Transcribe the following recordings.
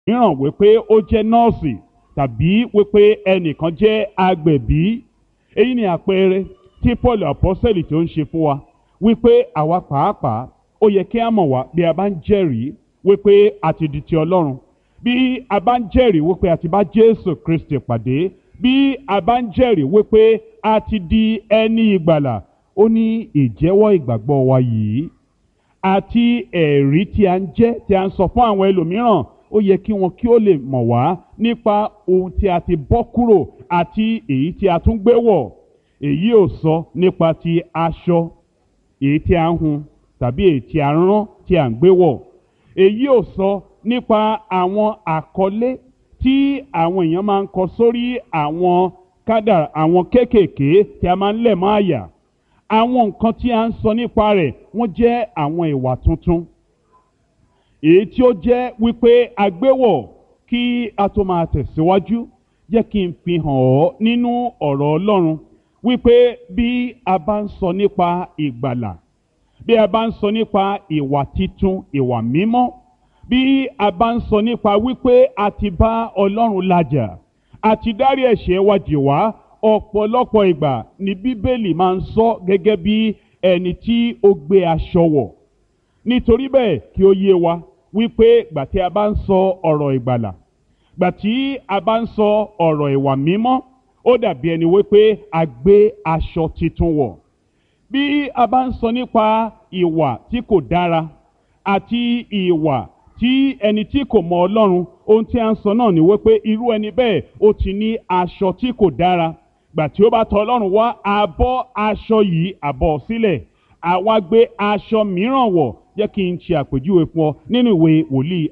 mìíràn wípé ó jẹ́ nọ́ọ̀sì tàbí wípé ẹnìkan jẹ́ agbẹ̀bí. Èyí ni àpẹẹrẹ tí Paul apọ́sítélì tó ń ṣe fún wa wípé àwa pàápàá ó yẹ kí a mọ̀ wá bí a bá ń jẹ́rìí wípé a ti di ti Ọlọ́run, bí a bá ń jẹ́rìí wípé a ti bá Jésù Kristi pàdé, bí a bá ń jẹ́rìí wípé a ti di ẹni ìgbàlà. Ó ní ìjẹ́wọ́ ìgbàgbọ́ wa yìí àti ẹ̀rí tí a ń jẹ́ tí a ń sọ fún àwọn ẹlòmíràn, ó yẹ kí wọn kí ó lè mọ̀ wá nípa ohun tí a ti bọ́ kúrò àti èyí tí a tún gbé wọ̀. Èyí ò sọ nípa ti aṣọ èyí tí a ń hun tàbí èyí tí a ń rán tí a ń gbé wọ̀. Èyí ò sọ nípa àwọn àkọlé tí àwọn èèyàn máa ń kọ sórí àwọn kádàrá, àwọn kéékèèké tí a máa ń lẹ̀ mọ́ àyà. Àwọn nǹkan tí a ń sọ nípa rẹ̀ wọ́n jẹ́ àwọn ìwà tuntun èyí tí ó jẹ́ wípé a gbé wọ̀. Kí a tó máa tẹ̀síwájú, jẹ́ kí n fi hàn ọ́ nínú ọ̀rọ̀ Ọlọ́run wípé bí a bá ń sọ nípa ìgbàlà, bí a bá ń sọ nípa ìwà titun, ìwà mímọ́, bí a bá ń sọ nípa wípé a ti bá Ọlọ́run làjà, a ti dárí ẹ̀ṣẹ̀ wa jì wá, ọ̀pọ̀lọpọ̀ ìgbà ni Bíbélì máa ń sọ gẹ́gẹ́ bí ẹni tí ó gbé aṣọ wọ̀. Nítorí bẹ́ẹ̀ kí ó yé wa wípé gbà tí a bá ń sọ ọ̀rọ̀ ìgbàlà, gbà tí a bá ń sọ ọ̀rọ̀ ìwà mímọ́, ó dàbí ẹni wípé a gbé aṣọ titun wọ̀. Bí a bá ń sọ nípa ìwà tí kò dára àti ìwà tí ẹni tí kò mọ Ọlọ́run, ohun tí a ń sọ náà ni wípé irú ẹni bẹ́ẹ̀ ó ti ní aṣọ tí kò dára. Gbà tí ó bá tọ̀ Ọlọ́run wá, a bọ́ aṣọ yìí, a bọ́ sílẹ̀, àwa gbé aṣọ mìíràn wọ̀. Jẹ́ kí n ṣe àpèjúwe fún ọ nínú ìwé wòlíì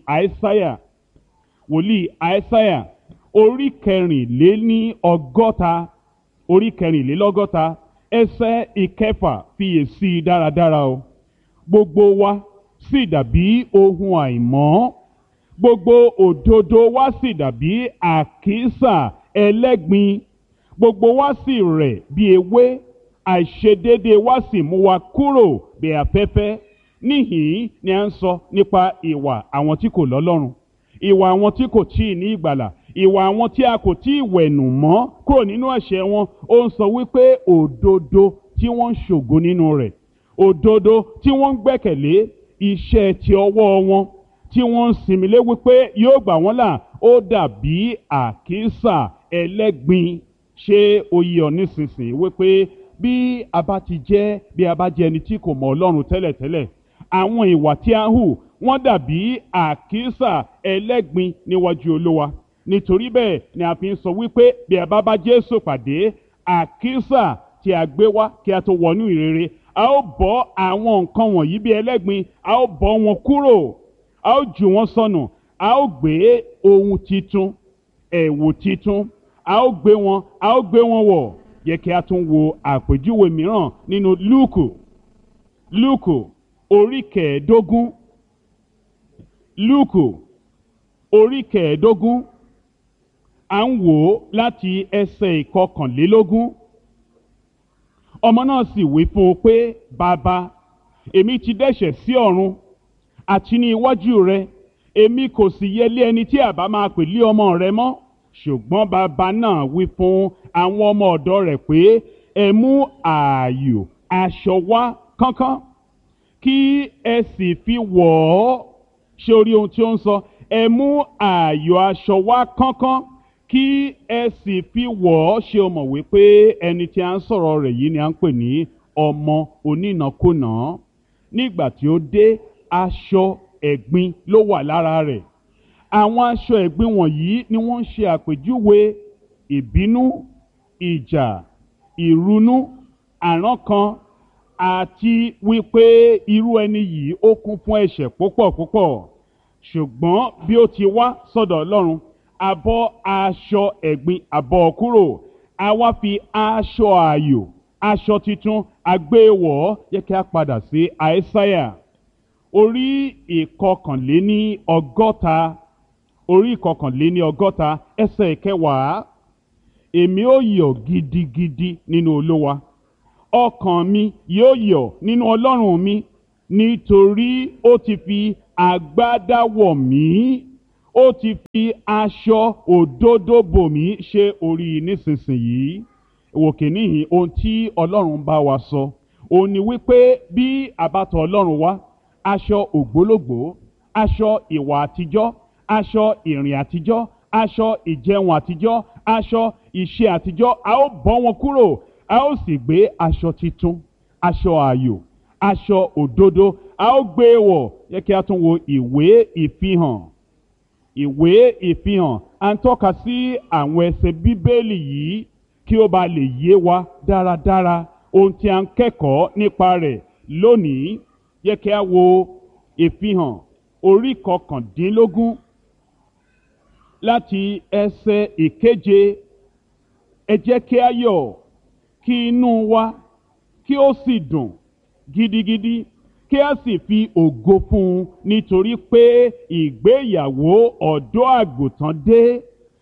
Àìsáyà orí kẹrìnlélọ́gọ́ta ẹsẹ̀ ìkẹfà, fiyèsí dáradára o. Gbogbo wa sì dàbí ohun àìmọ́, gbogbo òdodo wa sì dàbí àkísà ẹlẹ́gbin, gbogbo wa sì rẹ̀ bí ewé, àìṣedéédé wa sì mú wa kúrò bí afẹ́fẹ́. Níhìn ni a ń sọ nípa ìwà àwọn tí kò lọ́lọ́run, ìwà àwọn tí kò tíì ní ìgbàlà, ìwà àwọn tí a kò tíì wẹ̀nù mọ́ kúrò nínú ẹ̀ṣẹ̀ wọn. Ó ń sọ wípé òdodo tí wọ́n ń ṣògo nínú rẹ̀, òdodo tí wọ́n ń gbẹ́kẹ̀lé iṣẹ́ ti ọwọ́ wọn, tí wọ́n ń sinmi lé wípé yóò gbà wọ́n là, ó dàbí àkísà ẹlẹ́gbin. Ṣé ó yé ọ nísinsìnyí wípé bí a bá jẹ́ ẹni tí kò mọ Ọlọ́run tẹ́lẹ̀tẹ́lẹ̀, àwọn ìwà tí a ń hù wọ́n dàbí àkísà ẹlẹ́gbin níwájú Olúwa. Nítorí bẹ́ẹ̀ ni a fi ń sọ wípé bí a bá Jésù pàdé, àkísà tí a gbé wá kí a tó wọnú ìrere, a ó bọ́ àwọn nǹkan wọ̀nyí bí ẹlẹ́gbin, a ó bọ́ wọn kúrò, a ó jù wọ́n sọnù, a ó gbé ohun titun, ẹ̀wù titun, a ó gbé wọn wọ̀. Yẹ kí a tún wo àpèjúwe mìíràn nínú Lúùkù orí kẹẹ̀ẹ́dógún. Lúùkù orí kẹẹ̀ẹ́dógún, à ń wò ó láti ẹsẹ̀ ìkọkànlélógún. Ọmọ náà sì wí fún un pé, bàbá, èmi ti dẹ́ṣẹ̀ sí ọ̀run àti ní iwájú rẹ, èmi kò sì yẹ lé ẹni tí àbá máa pè lé ọmọ rẹ mọ́. Ṣùgbọ́n bàbá náà wí fún àwọn ọmọ ọ̀dọ̀ rẹ̀ pé, ẹ mú ààyò aṣọ wá kánkán, kí ẹ sì fi wọ̀ ọ́. Ṣé o rí ohun tí ó ń sọ? Ẹ mú ààyò aṣọ wá kánkán, kí ẹ sì fi wọ̀ ọ́. Ṣé o mọ̀ wípé ẹni tí a ń sọ̀rọ̀ rẹ̀ yìí ni a ń pè ní ọmọ onínàkúnà? Nígbà tí ó dé, aṣọ ẹ̀gbin ló wà lára rẹ̀. Àwọn aṣọ ẹ̀gbin wọ̀nyí ni wọ́n ń ṣe àpèjúwe ìbínú, ìjà, ìrunú, àrankàn, àti wípé irú ẹni yìí ó kún fún ẹ̀ṣẹ̀ púpọ̀ púpọ̀. Ṣùgbọ́n bí ó ti wá sọ́dọ̀ Ọlọ́run, a bọ́ aṣọ ẹ̀gbin, a bọ́ kúrò, a wá fi aṣọ ààyò, aṣọ titun, a gbé wọ̀ ọ́. Jẹ́ kí a padà sí Àìsáyà orí ìkọkànléní ọgọ́ta ẹsẹ̀ ìkẹwàá. Èmi ó yọ̀ gidigidi nínú Olúwa, ọkàn mi yóò yọ̀ nínú Ọlọ́run mi, nítorí ó ti fi agbádá wọ̀ mí, ó ti fi aṣọ òdodo bò mí ṣe orí nísinsìnyí. Wòkè níhìn ohun tí Ọlọ́run bá wa sọ òun ni wípé bí a bá tọ̀ Ọlọ́run wá, aṣọ ògbólógbòó, aṣọ ìwà àtijọ́, aṣọ ìrìn àtijọ́, aṣọ ìjẹun àtijọ́, aṣọ ìṣe àtijọ́, a ó bọ́ wọn kúrò, a ó sì gbé aṣọ titun, aṣọ ààyò, aṣọ òdodo, a ó gbé wọ̀. Yẹ kí a tún wo ìwé ìfihàn. Ìwé ìfihàn à ń tọ́ka sí àwọn ẹsẹ̀ Bíbélì yìí kí ó ba lè yé wa dáradára ohun tí a ń kẹ́kọ̀ọ́ nípa rẹ̀ lónìí. Yẹ kí a wo ìfihàn orí kọkàndínlógún láti ẹsẹ̀ ìkeje. Ẹ jẹ́ kí a yọ̀ kí inú wa kí ó sì dùn gidigidi, kí a sì fi ògo fún un, nítorí pé ìgbéyàwó ọ̀dọ́ àgùntàn dé,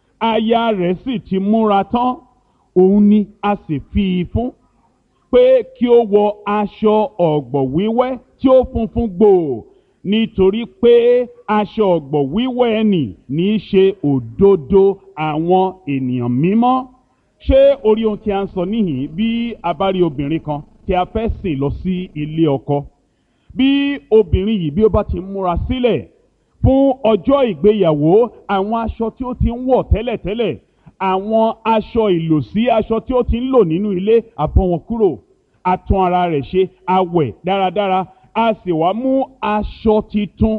aya rẹ̀ sì ti múra tán, òun ni a sì fi í fún, pé kí ó wọ aṣọ ọ̀gbọ̀ wíwẹ́ tí ó funfun gbòò, nítorí pé aṣọ ọ̀gbọ̀ wíwẹ́ ẹni ní í ṣe òdodo àwọn ènìyàn mímọ́. Ṣé orí ohun tí a ń sọ níhìn bí a bá rí obìnrin kan tí a fẹ́ sìn lọ sí ilé ọkọ, bí obìnrin yìí bí ó bá ti múra sílẹ̀ fún ọjọ́ ìgbéyàwó, àwọn aṣọ tí ó ti ń wọ̀ tẹ́lẹ̀tẹ́lẹ̀, àwọn aṣọ ìlòsí, aṣọ tí ó ti ń lò nínú ilé, a bọ́ wọn kúrò, a tún ara rẹ̀ ṣe, a wẹ̀ dáradára, a sì wá mú aṣọ titun.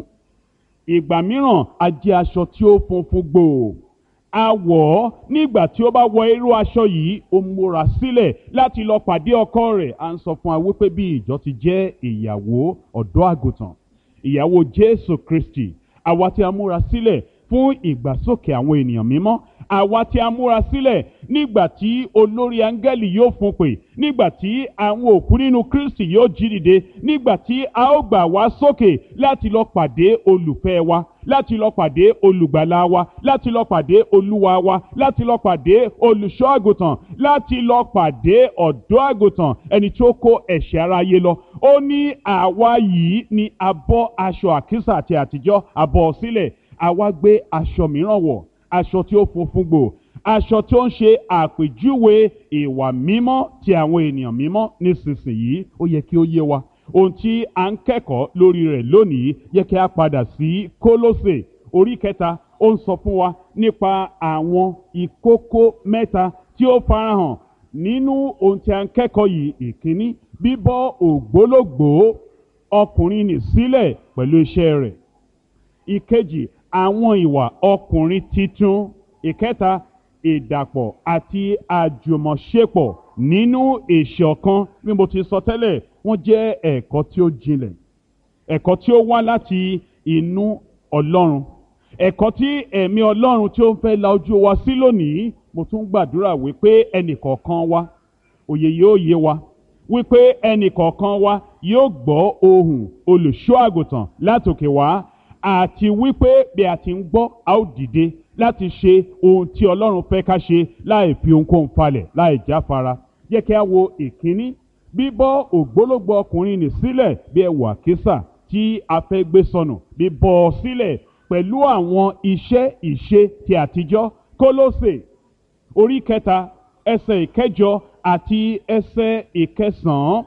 Ìgbà mìíràn a jẹ́ aṣọ tí ó funfun gbòò, a wọ̀ ọ́. Nígbà tí ó bá wọ irú aṣọ yìí, ó múra sílẹ̀ láti lọ pàdé ọkọ rẹ̀. À ń sọ fún wa wípé bí ìjọ ti jẹ́ ìyàwó ọ̀dọ́ àgùntàn, ìyàwó Jésù Kristi, àwa tí a múra sílẹ̀ fún ìgbàsókè àwọn ènìyàn mímọ́, àwa tí a múra sílẹ̀ nígbà tí olórí áńgẹ́lì yóò fún pè, nígbà tí àwọn òkú nínú Kristi yóò jí dìde, nígbà tí a ó gbà wá sókè láti lọ pàdé olùfẹ́ wa, láti lọ pàdé olùgbàlà wa, láti lọ pàdé olúwa wa, láti lọ pàdé olùṣọ́ àgùntàn, láti lọ pàdé ọ̀dọ́ àgùntàn, ẹni tí ó kó ẹ̀ṣẹ̀ aráyé lọ. Ó ní àwa yìí ni a bọ́ aṣọ àkísà àti àtijọ́, a bọ́ sílẹ̀, àwa gbé aṣọ mìíràn wọ̀, aṣọ tí ó funfun gbòò, aṣọ tí ó ń ṣe àpèjúwe ìwà mímọ́ ti àwọn ènìyàn mímọ́. Nísinsìnyí ó yẹ kí ó yé wa ohun tí a ń kẹ́kọ̀ọ́ lórí rẹ̀ lónìí. Yẹ kí a padà sí Kólósè orí kẹta. Ó ń sọ fún wa nípa àwọn ìkókó mẹ́ta tí ó farahàn nínú ohun tí a ń kẹ́kọ̀ọ́ yìí. Ìkíní, bíbọ́ ògbólógbòó ọkùnrin nì sílẹ̀ pẹ̀lú iṣẹ́ rẹ̀. Ìkejì, àwọn ìwà ọkùnrin titun. Ìkẹta, ìdàpọ̀ àti àjùmọ̀ṣepọ̀ nínú ìṣọ̀kan. Bí mo ti sọ tẹ́lẹ̀, wọ́n jẹ́ ẹ̀kọ́ tí ó jinlẹ̀, ẹ̀kọ́ tí ó wá láti inú Ọlọ́run, ẹ̀kọ́ tí ẹ̀mí Ọlọ́run tí ó ń fẹ́ la ojú wa sí lónìí. Mo tún gbàdúrà wípé ẹnìkọ̀ọ̀kan wa òye yóò yé wa, wípé ẹnìkọ̀ọ̀kan wa yóò gbọ́ ohùn olùṣọ́ àgùntàn látòkè wá, àti wípé bí a ti ń gbọ́, a ó dìde láti ṣe ohun tí Ọlọ́run fẹ́ ká ṣe láì fi ohunkóhun falẹ̀, láì jáfara. Jẹ́ kí a wo ìkíní, bíbọ́ ògbólógbòó ọkùnrin nì sílẹ̀ bí ẹ̀wù àkísà tí a fẹ́ gbé sọnù, bíbọ́ ọ sílẹ̀ pẹ̀lú àwọn iṣẹ́ ìṣe ti àtijọ́. Kólósè orí kẹta ẹsẹ̀ ìkẹjọ àti ẹsẹ̀ ìkẹsàn-án.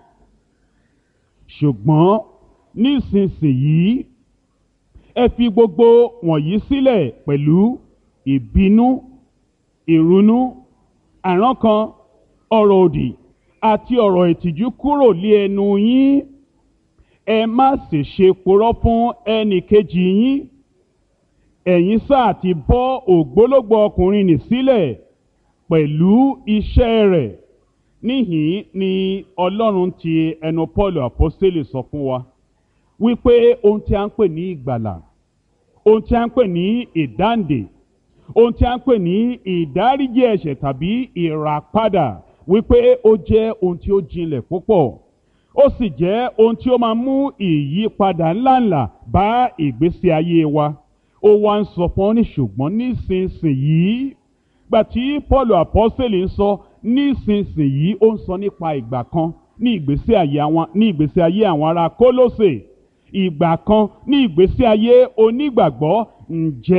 Ṣùgbọ́n nísinsìnyí ẹ fi gbogbo wọ̀nyí sílẹ̀ pẹ̀lú ìbínú, ìrunú, àrankàn, ọ̀rọ̀ òdì àti ọ̀rọ̀ ìtìjú kúrò lé ẹnu yín. Ẹ má sì ṣe purọ́ fún ẹnì kejì yín. Ẹ̀yin sáà ti bọ́ ògbólógbòó ọkùnrin nì sílẹ̀ pẹ̀lú iṣẹ́ rẹ̀. Níhìn ni Ọlọ́run ti ẹnu Pọ́ọ̀lù àpọ́stélì sọ fún wa wípé ohun tí a ń pè ní ìgbàlà, ohun tí a ń pè ní ìdáǹdè, ohun tí a ń pè ní ìdáríjì ẹ̀ṣẹ̀ tàbí ìràpadà, wípé ó jẹ́ ohun tí ó jinlẹ̀ púpọ̀. Ó sì jẹ́ ohun tí ó máa mú ìyípadà ńláńlá bá ìgbésí ayé wa. Ó wá ń sọ fún ọ ní ṣùgbọ́n nísinsìnyí. Gbà tí Pọ́ọ̀lù àpọ́stélì ń sọ nísinsìnyí, ó ń sọ nípa ìgbà kan ní ìgbésí ayé àwọn ará Kólósè, ìgbà kan ní ìgbésí ayé onígbàgbọ́. Ǹjẹ́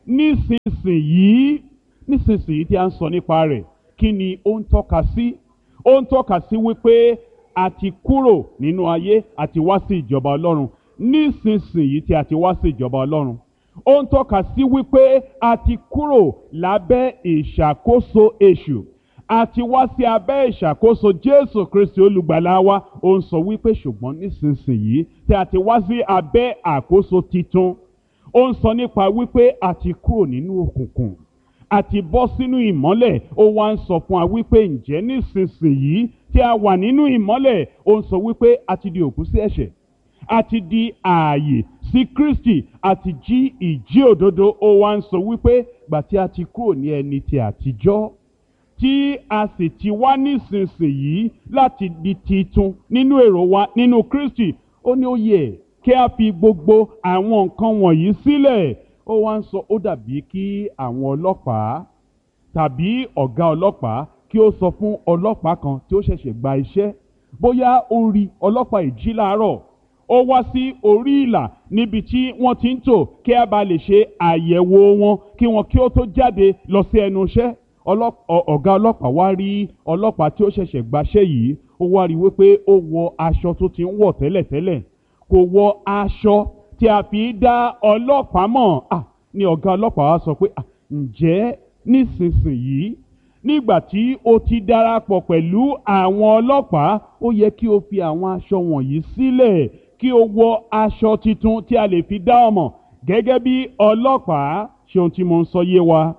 nísinsìnyí tí a ń sọ nípa rẹ̀, kí ni ó ń tọ́ka sí? Ó ń tọ́ka sí wípé a ti kúrò nínú ayé àti wá sí ìjọba Ọlọ́run. Nísinsìnyí tí a ti wá sí ìjọba Ọlọ́run, ó ń tọ́ka sí wípé a ti kúrò lábẹ́ ìṣàkóso èṣù, a ti wá sí abẹ́ ìṣàkóso Jésù Kristi olùgbàlà wa. Ó ń sọ wípé ṣùgbọ́n nísinsìnyí tí a ti wá sí abẹ́ àkóso titun, ó ń sọ nípa wípé a ti kúrò nínú òkùnkùn, a ti bọ́ sínú ìmọ́lẹ̀. Ó wá ń sọ fún wa wípé ǹjẹ́ nísinsìnyí tí a wà nínú ìmọ́lẹ̀, ó ń sọ wípé a ti di òkú sí ẹ̀ṣẹ̀, a ti di ààyè sí Kristi, a ti jí ìjí òdodo. Ó wá ń sọ wípé gbà tí a ti kúrò ní ẹni ti àtijọ́, tí a sì ti wá nísinsìnyí láti di titun nínú èrò wa nínú Kristi, ó ní ó yẹ kí a fi gbogbo àwọn nǹkan wọ̀nyí sílẹ̀. Ó wá ń sọ, ó dàbí kí àwọn ọlọ́pàá tàbí ọ̀gá ọlọ́pàá kí ó sọ fún ọlọ́pàá kan tí ó ṣẹ̀ṣẹ̀ gba iṣẹ́, bóyá ó rí ọlọ́pàá ìjí láàárọ̀, ó wá sí orí ìlà níbi tí wọ́n ti ń tò kí a bá lè ṣe àyẹ̀wò wọn kí wọn kí ó tó jáde lọ sí ẹnu iṣẹ́. Ọ̀gá ọlọ́pàá wá rí ọlọ́pàá tí ó ṣẹ̀ṣẹ̀ gbaṣẹ́ yìí, ó wá rí wípé ó wọ aṣọ tó ti ń wọ̀ tẹ́lẹ̀tẹ́lẹ̀, kò wọ aṣọ tí a fi dá ọlọ́pàá mọ̀. Ni ọ̀gá ọlọ́pàá wá sọ pé ǹjẹ́ nísinsìnyí nígbà tí o ti darapọ̀ pẹ̀lú àwọn ọlọ́pàá, ó yẹ kí o fi àwọn aṣọ wọ̀nyí sílẹ̀ kí o wọ aṣọ titun tí a lè fi dá ọ mọ̀ gẹ́gẹ́ bí ọlọ́pàá. Ṣé ohun tí mo ń sọ yé wa?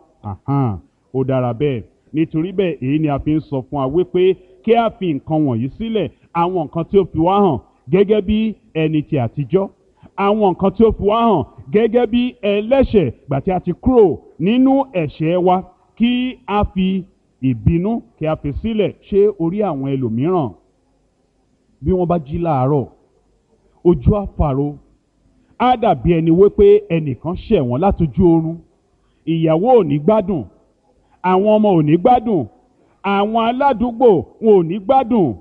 Ó dára bẹ́ẹ̀. Nítorí bẹ́ẹ̀ èyí ni a fi ń sọ fún wa wípé kí a fi nǹkan wọ̀nyí sílẹ̀, àwọn nǹkan tí ó fi wá hàn gẹ́gẹ́ bí ẹni ti àtijọ́, àwọn nǹkan tí ó fi wá hàn gẹ́gẹ́ bí ẹlẹ́ṣẹ̀ gbà tí a ti kúrò nínú ẹ̀ṣẹ̀ wa, kí a fi ìbínú kí a fi sílẹ̀. Ṣé orí àwọn ẹlòmíràn bí wọ́n bá jí láàárọ̀, ojú àfàrò, á dàbí ẹni wípé ẹnìkan ṣẹ̀ wọ́n látojú oorun. Ìyàwó ò ní gbádùn, àwọn ọmọ ò ní gbádùn, àwọn aládùúgbò wọn ò ní gbádùn.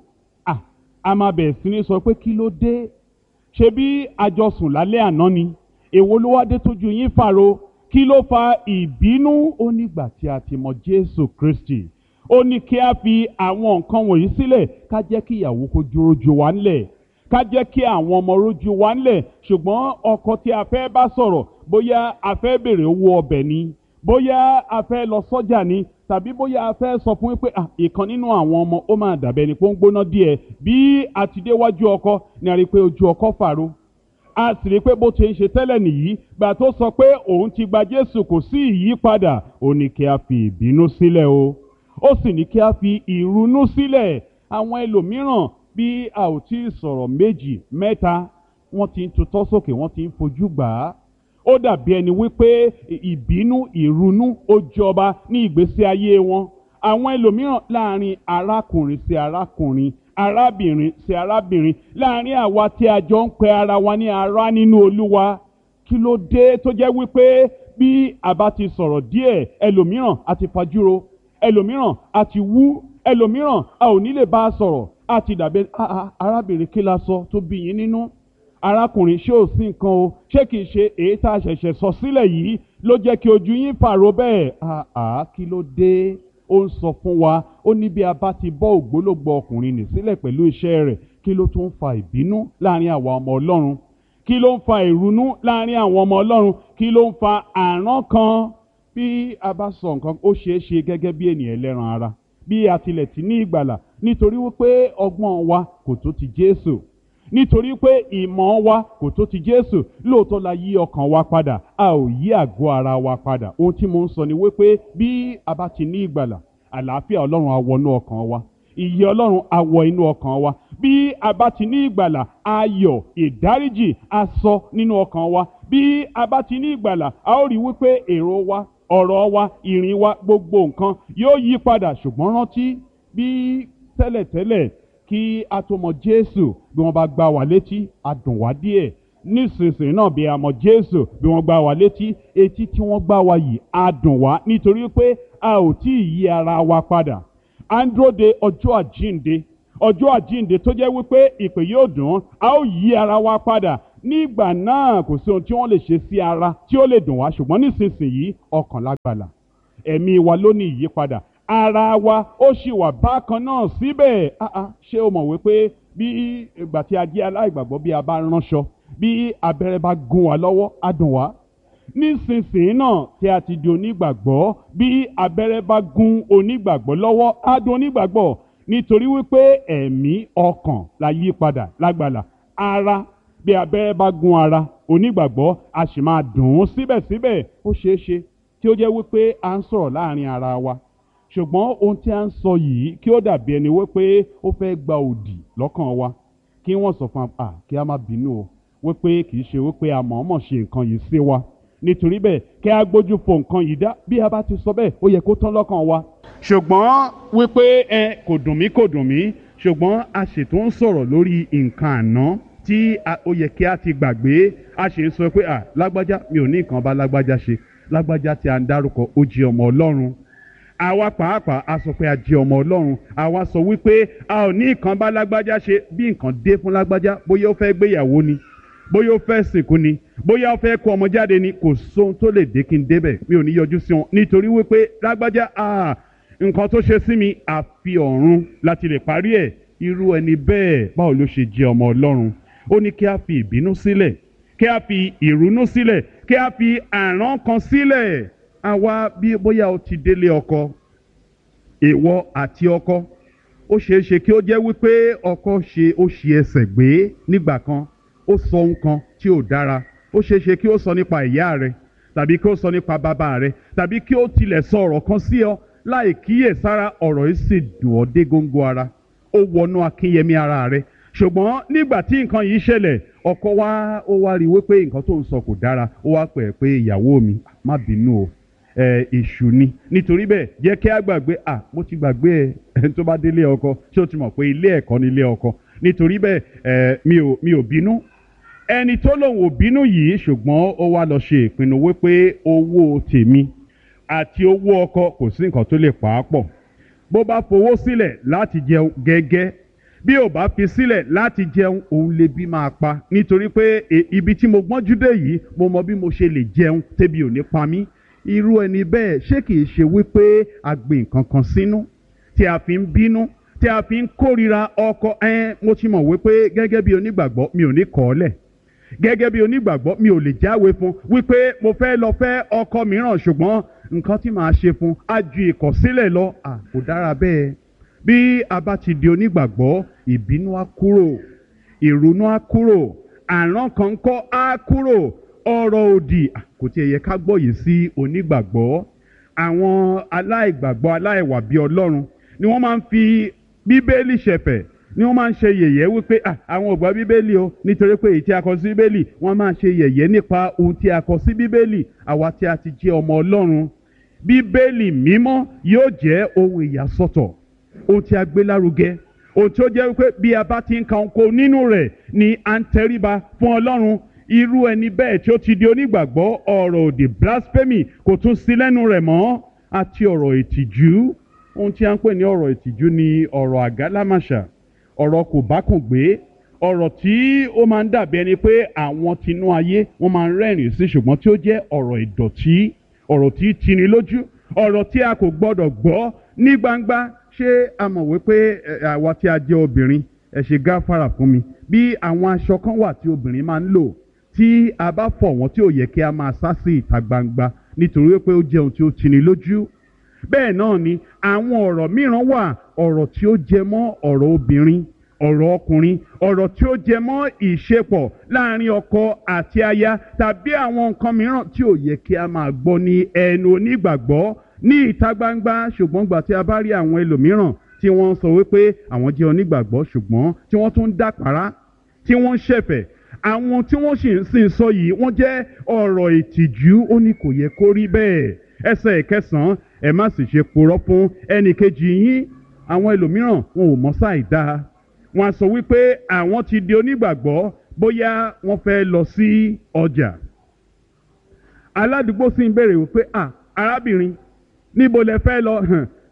A máa bẹ̀rẹ̀ sí ní sọ pé kí ló dé? Ṣé bí a jọ sùn lálẹ́ àná ni? Èwo ló wá dé tójú yín fàrò? Kí ló fa ìbínú? Ó nígbà tí a ti mọ Jésù Kristi, ó ní kí a fi àwọn nǹkan wọ̀nyí sílẹ̀, ká jẹ́ kí ìyàwó kó rójú wa ńlẹ̀, ká jẹ́ kí àwọn ọmọ rójú wa ńlẹ̀. Ṣùgbọ́n ọkọ tí a fẹ́ bá sọ̀rọ̀, bóyá a fẹ́ béèrè owó ọbẹ̀ ni, bóyá a fẹ́ lọ sọ́jà ni, tàbí bóyá a fẹ́ sọ fún wípé ìkan nínú àwọn ọmọ ó máa dàbẹ́ ni pé ó ń gbóná díẹ̀. Bí a ti déwájú ọkọ ni a rí pé ojú ọkọ fàrò, a sì rí pé bó ti ń ṣe tẹ́lẹ̀ nìyí. Gbà tó sọ pé òun ti gba Jésù, kò sí ìyípadà. Ó ní kí a fi ìbínú sílẹ̀ o, ó sì ní kí a fi ìrunú sílẹ̀. Àwọn ẹlòmíràn bí a ò tí ì sọ̀rọ̀ méjì mẹ́ta, wọ́n ti ń tutọ́ sókè, wọ́n ti ń fojú gbà á. Ó dàbí ẹni wípé ìbínú, ìrunú ó jọba ní ìgbésí ayé wọn. Àwọn ẹlòmíràn láàrin arákùnrin sí arákùnrin, arábìnrin sí arábìnrin, láàrin àwa tí a jọ ń pe ara wa ní ará nínú Olúwa. Kí ló dé tó jẹ́ wípé bí a bá ti sọ̀rọ̀ díẹ̀, ẹlòmíràn a ti fajúro, ẹlòmíràn a ti wú, ẹlòmíràn a ò ní lè bá a sọ̀rọ̀, a ti dàbí arábìnrin kí la sọ tó bí yín nínú? Arákùnrin ṣé ò sí nǹkan o? Ṣé kìí ṣe èyí tá a ṣẹ̀ṣẹ̀ sọ sílẹ̀ yìí ló jẹ́ kí ojú yín fàrò bẹ́ẹ̀? Kí ló dé? Ó ń sọ fún wa, ó ní bí a bá ti bọ́ ògbólógbòó ọkùnrin nì sílẹ̀ pẹ̀lú iṣẹ́ rẹ̀, kí ló tún ń fa ìbínú láàrin àwa ọmọ Ọlọ́run? Kí ló ń fa ìrunú láàrin àwọn ọmọ Ọlọ́run? Kí ló ń fa àrán kan? Bí a bá sọ nǹkan, ó ṣeé ṣe gẹ́gẹ́ bí ènìyàn ẹlẹ́ran ara, bí a tilẹ̀ ti ní ìgbàlà, nítorí wípé ọgbọ́n wa kò tó ti Jésù, nítorí pé ìmọ̀ wa kò tó ti Jésù. Lóòótọ́ la yí ọkàn wa padà, a ò yí àgọ́ ara wa padà. Ohun tí mo ń sọ ni wípé bí a bá ti ní ìgbàlà, àlàáfíà Ọlọ́run á wọnú ọkàn wa, ìyè Ọlọ́run á wọ inú ọkàn wa. Bí a bá ti ní ìgbàlà, ayọ̀, ìdáríjì á sọ nínú ọkàn wa. Bí a bá ti ní ìgbàlà, a ó rí wípé èrò wa, ọ̀rọ̀ wa, ìrìn wa, gbogbo nǹkan yóò yí padà. Ṣùgbọ́n rántí, bí tẹ́lẹ̀tẹ́lẹ̀ kí a tó mọ Jésù, bí wọ́n bá gbá wa létí, a dùn wá díẹ̀. Nísinsìnyí náà bí a mọ Jésù, bí wọ́n gbá wa létí, etí tí wọ́n gbá wa yìí á dùn wá, nítorí pé a ò tí ì yí ara wa padà. À ń dúró de ọjọ́ àjíǹde tó jẹ́ wípé ìpè yóò dùn, a ó yí ara wa padà nígbà náà kò sí ohun tí wọ́n lè ṣe sí ara tí ó lè dùn wá, ṣùgbọ́n nísinsìnyí ọkàn lágbàlà, ẹ̀mí wa ló ní ìyípadà, ara wa ó sì wà bákan náà síbẹ̀. Ṣé o mọ̀ wípé bí ìgbà tí a jẹ́ aláìgbàgbọ́, bí a bá ránṣọ, bí abẹ́rẹ́ bá gún wa lọ́wọ́ á dùn wá? Nísinsìnyí náà tí a ti di onígbàgbọ́, bí abẹ́rẹ́ bá gún onígbàgbọ́ lọ́wọ́ á dùn onígbàgbọ́, nítorí wípé ẹ̀mí ọkàn la yí padà lágbàlà. Ara, bí abẹ́rẹ́ bá gún ara onígbàgbọ́ a sì máa dùn ún síbẹ̀síbẹ̀. Ó ṣeé ṣe tí ó jẹ́ wípé à ń sọ̀rọ̀ láàrin ara wa, ṣùgbọ́n ohun tí a ń sọ yìí kí ó dàbí ẹni wípé ó fẹ́ gba òdì lọ́kàn wa, kí wọ́n sọ fún wa kí a má bínú o, wípé kì í ṣe wípé a mọ̀ọ́mọ̀ ṣe nǹkan yìí sí wa, nítorí bẹ́ẹ̀ kí a gbójú fo nǹkan yìí dá. Bí a bá ti sọ bẹ́ẹ̀ ó yẹ kó tán lọ́kàn wa, ṣùgbọ́n wípé kò dùn mí, ṣùgbọ́n a sì tún ń sọ̀rọ̀ lórí nǹkan àná tí ó yẹ kí a ti gbàgbé. A sì ń sọ pé lágbájá, mi ò ní nǹkan bá lágbájá ṣe, lágbájá tí a ń dárúkọ ó jẹ́ ọmọ Ọlọ́run. Àwa pàápàá a sọ pé a jẹ́ ọmọ Ọlọ́run, àwa sọ wípé a ò ní nǹkan bá lágbájá ṣe. Bí nǹkan dé fún lágbájá, bóyá ó fẹ́ gbéyàwó ni, bóyá ó fẹ́ sìnkú ni, bóyá ó fẹ́ kó ọmọ jáde ni, kò sóhun tó lè dé kí n débẹ̀, mi ò ní yọjú sí wọn, nítorí wípé lágbájá nǹkan tó ṣe sí mi àfi ọ̀run láti lè parí ẹ̀. Irú ẹni bẹ́ẹ̀ báwo ló ṣe jẹ́ ọmọ Ọlọ́run? Ó ní kí a fi ìbínú sílẹ̀, kí a fi ìrunú sílẹ̀, kí a fi àrán kan sílẹ̀. Àwa bí bóyá o ti délé ọkọ, ìwọ àti ọkọ, ó ṣeé ṣe kí ó jẹ́ wípé ọkọ ó ṣi ẹsẹ̀ gbé nígbà kan, ó sọ nǹkan tí ò dára. Ó ṣeé ṣe kí ó sọ nípa ìyá rẹ, tàbí kí ó sọ nípa bàbá rẹ, tàbí kí ó tilẹ̀ sọ ọ̀rọ̀ kan sí ọ láì kíyèsára, ọ̀rọ̀ yìí sì dùn ọ́ dé góńgó ara, ó wọnú akínyẹmí ara rẹ. Ṣùgbọ́n nígbà tí nǹkan yìí ṣẹlẹ̀, ọkọ ó wá rí wípé nǹkan tó ń sọ kò dára, ó wá pè é pé ìyàwó mi má bínú o, èṣù ni, nítorí bẹ́ẹ̀ jẹ́ kí a gbàgbé. Mo ti gbàgbé ẹni tó bá délé ọkọ, ṣé o ti mọ̀ pé ilé ẹ̀kọ́ ni ilé ọkọ? Nítorí bẹ́ẹ̀ mi ò bínú. Ẹni tó lòun ò bínú yìí, ṣùgbọ́n ó wá lọ ṣe ìpinnu wípé owó tèmi àti owó ọkọ kò sí nǹkan tó lè pa á pọ̀. Bó bá fowó sílẹ̀ láti jẹun gẹ́gẹ́, bí ò bá fi sílẹ̀ láti jẹun, òun lè bí máa pa, nítorí pé ibi tí mo gbọ́njú dé yìí, mo mọ bí mo ṣe lè jẹun tébi ò ní pa mí. Irú ẹni bẹ́ẹ̀ ṣé kìí ṣe wípé a gbìn nǹkan kan sínú tí a fi ń bínú, tí a fi ń kórìíra ọkọ? Mo ti mọ̀ wípé gẹ́gẹ́ bí onígbàgbọ́ mi ò ní kọ̀ ọ́ lẹ̀, gẹ́gẹ́ bí onígbàgbọ́ mi ò lè jáwé fún wípé mo fẹ́ lọ fẹ́ ọkọ mìíràn, ṣùgbọ́n nǹkan tí màá ṣe fún á ju ìkọ̀sílẹ̀ lọ. Kò dára bẹ́ẹ̀. Bí a bá ti di onígbàgbọ́, ìbínú á kúrò, ìrunú á kúrò, àrán kan kọ́ á kúrò, ọ̀rọ̀ òdì kò tiẹ̀ yẹ ká gbọ́ yìí sí onígbàgbọ́. Àwọn aláìgbàgbọ́ aláìwà bí Ọlọ́run ni wọ́n máa ń fi Bíbélì ṣẹ̀fẹ̀, ni wọ́n máa ń ṣe yẹ̀yẹ́ wípé àwọn ò gbà Bíbélì o, nítorí pé èyí tí a kọ sí Bíbélì, wọ́n máa ń ṣe yẹ̀yẹ́ nípa ohun tí a kọ sí Bíbélì. Àwa tí a ti jẹ́ ọmọ Ọlọ́run, Bíbélì mímọ́ yóò jẹ́ ohun ìyàsọ́tọ̀, ohun tí a gbé lárugẹ, ohun tí ó jẹ́ wípé bí a bá ti ń ka ohun nínú rẹ̀ ni à ń tẹríba fún Ọlọ́run. Irú ẹni bẹ́ẹ̀ tí ó ti di onígbàgbọ́, ọ̀rọ̀ òdì blasphemy kò tún sí lẹ́nu rẹ̀ mọ́, àti ọ̀rọ̀ ìtìjú. Ohun tí a ń pè ní ọ̀rọ̀ ìtìjú ni ọ̀rọ̀ àgálámàṣà, ọ̀rọ̀ kò bá kùn gbé, ọ̀rọ̀ tí ó máa ń dàbí ẹni pé àwọn tinú ayé wọ́n máa ń rẹ́rìn sí, ṣùgbọ́n tí ó jẹ́ ọ̀rọ̀ ìdọ̀tí, ọ̀rọ̀ tí tini lójú, ọ̀rọ̀ tí a kò gbọ́dọ̀ gbọ́ ní gbangba. Ṣé a mọ̀ wípé àwa tí a jẹ́ obìnrin, ẹ ṣe gáfárà fún mi, bí àwọn aṣọ kan wà tí obìnrin máa ń lò, tí a bá fọ̀ wọ́n tí ò yẹ kí a máa sá sí ìta gbangba nítorí wípé ó jẹ́ ohun tí ó tini lójú. Bẹ́ẹ̀ náà ni àwọn ọ̀rọ̀ mìíràn wà, ọ̀rọ̀ tí ó jẹ mọ́ ọ̀rọ̀ obìnrin, ọ̀rọ̀ ọkùnrin, ọ̀rọ̀ tí ó jẹ mọ́ ìṣepọ̀ láàrin ọkọ àti aya, tàbí àwọn nǹkan mìíràn tí ò yẹ kí a máa gbọ́ ní ẹnu onígbàgbọ́ ní ìta gbangba. Ṣùgbọ́n gbà tí a bá rí àwọn ẹlòmíràn tí wọ́n sọ wípé àwọn jẹ́ onígbàgbọ́, ṣùgbọ́n tí wọ́n tún ń dàpárá, tí wọ́n ń ṣẹ̀fẹ̀, àwọn tí wọ́n sì ń sọ yìí wọ́n jẹ́ ọ̀rọ̀ ìtìjú. Ó ní kò yẹ kó rí bẹ́ẹ̀. Ẹsẹ̀ 9, ẹ má sì ṣe purọ́ fún ẹnìkejì yín. Àwọn ẹlòmíràn wọn ò mọ̀ sáì dáa, wọ́n á sọ wípé àwọn ti di onígbàgbọ́, bóyá wọ́n fẹ́ lọ sí ọjà. Aládùúgbò sì ń béèrè wípé arábìnrin, níbo lẹ fẹ́ lọ?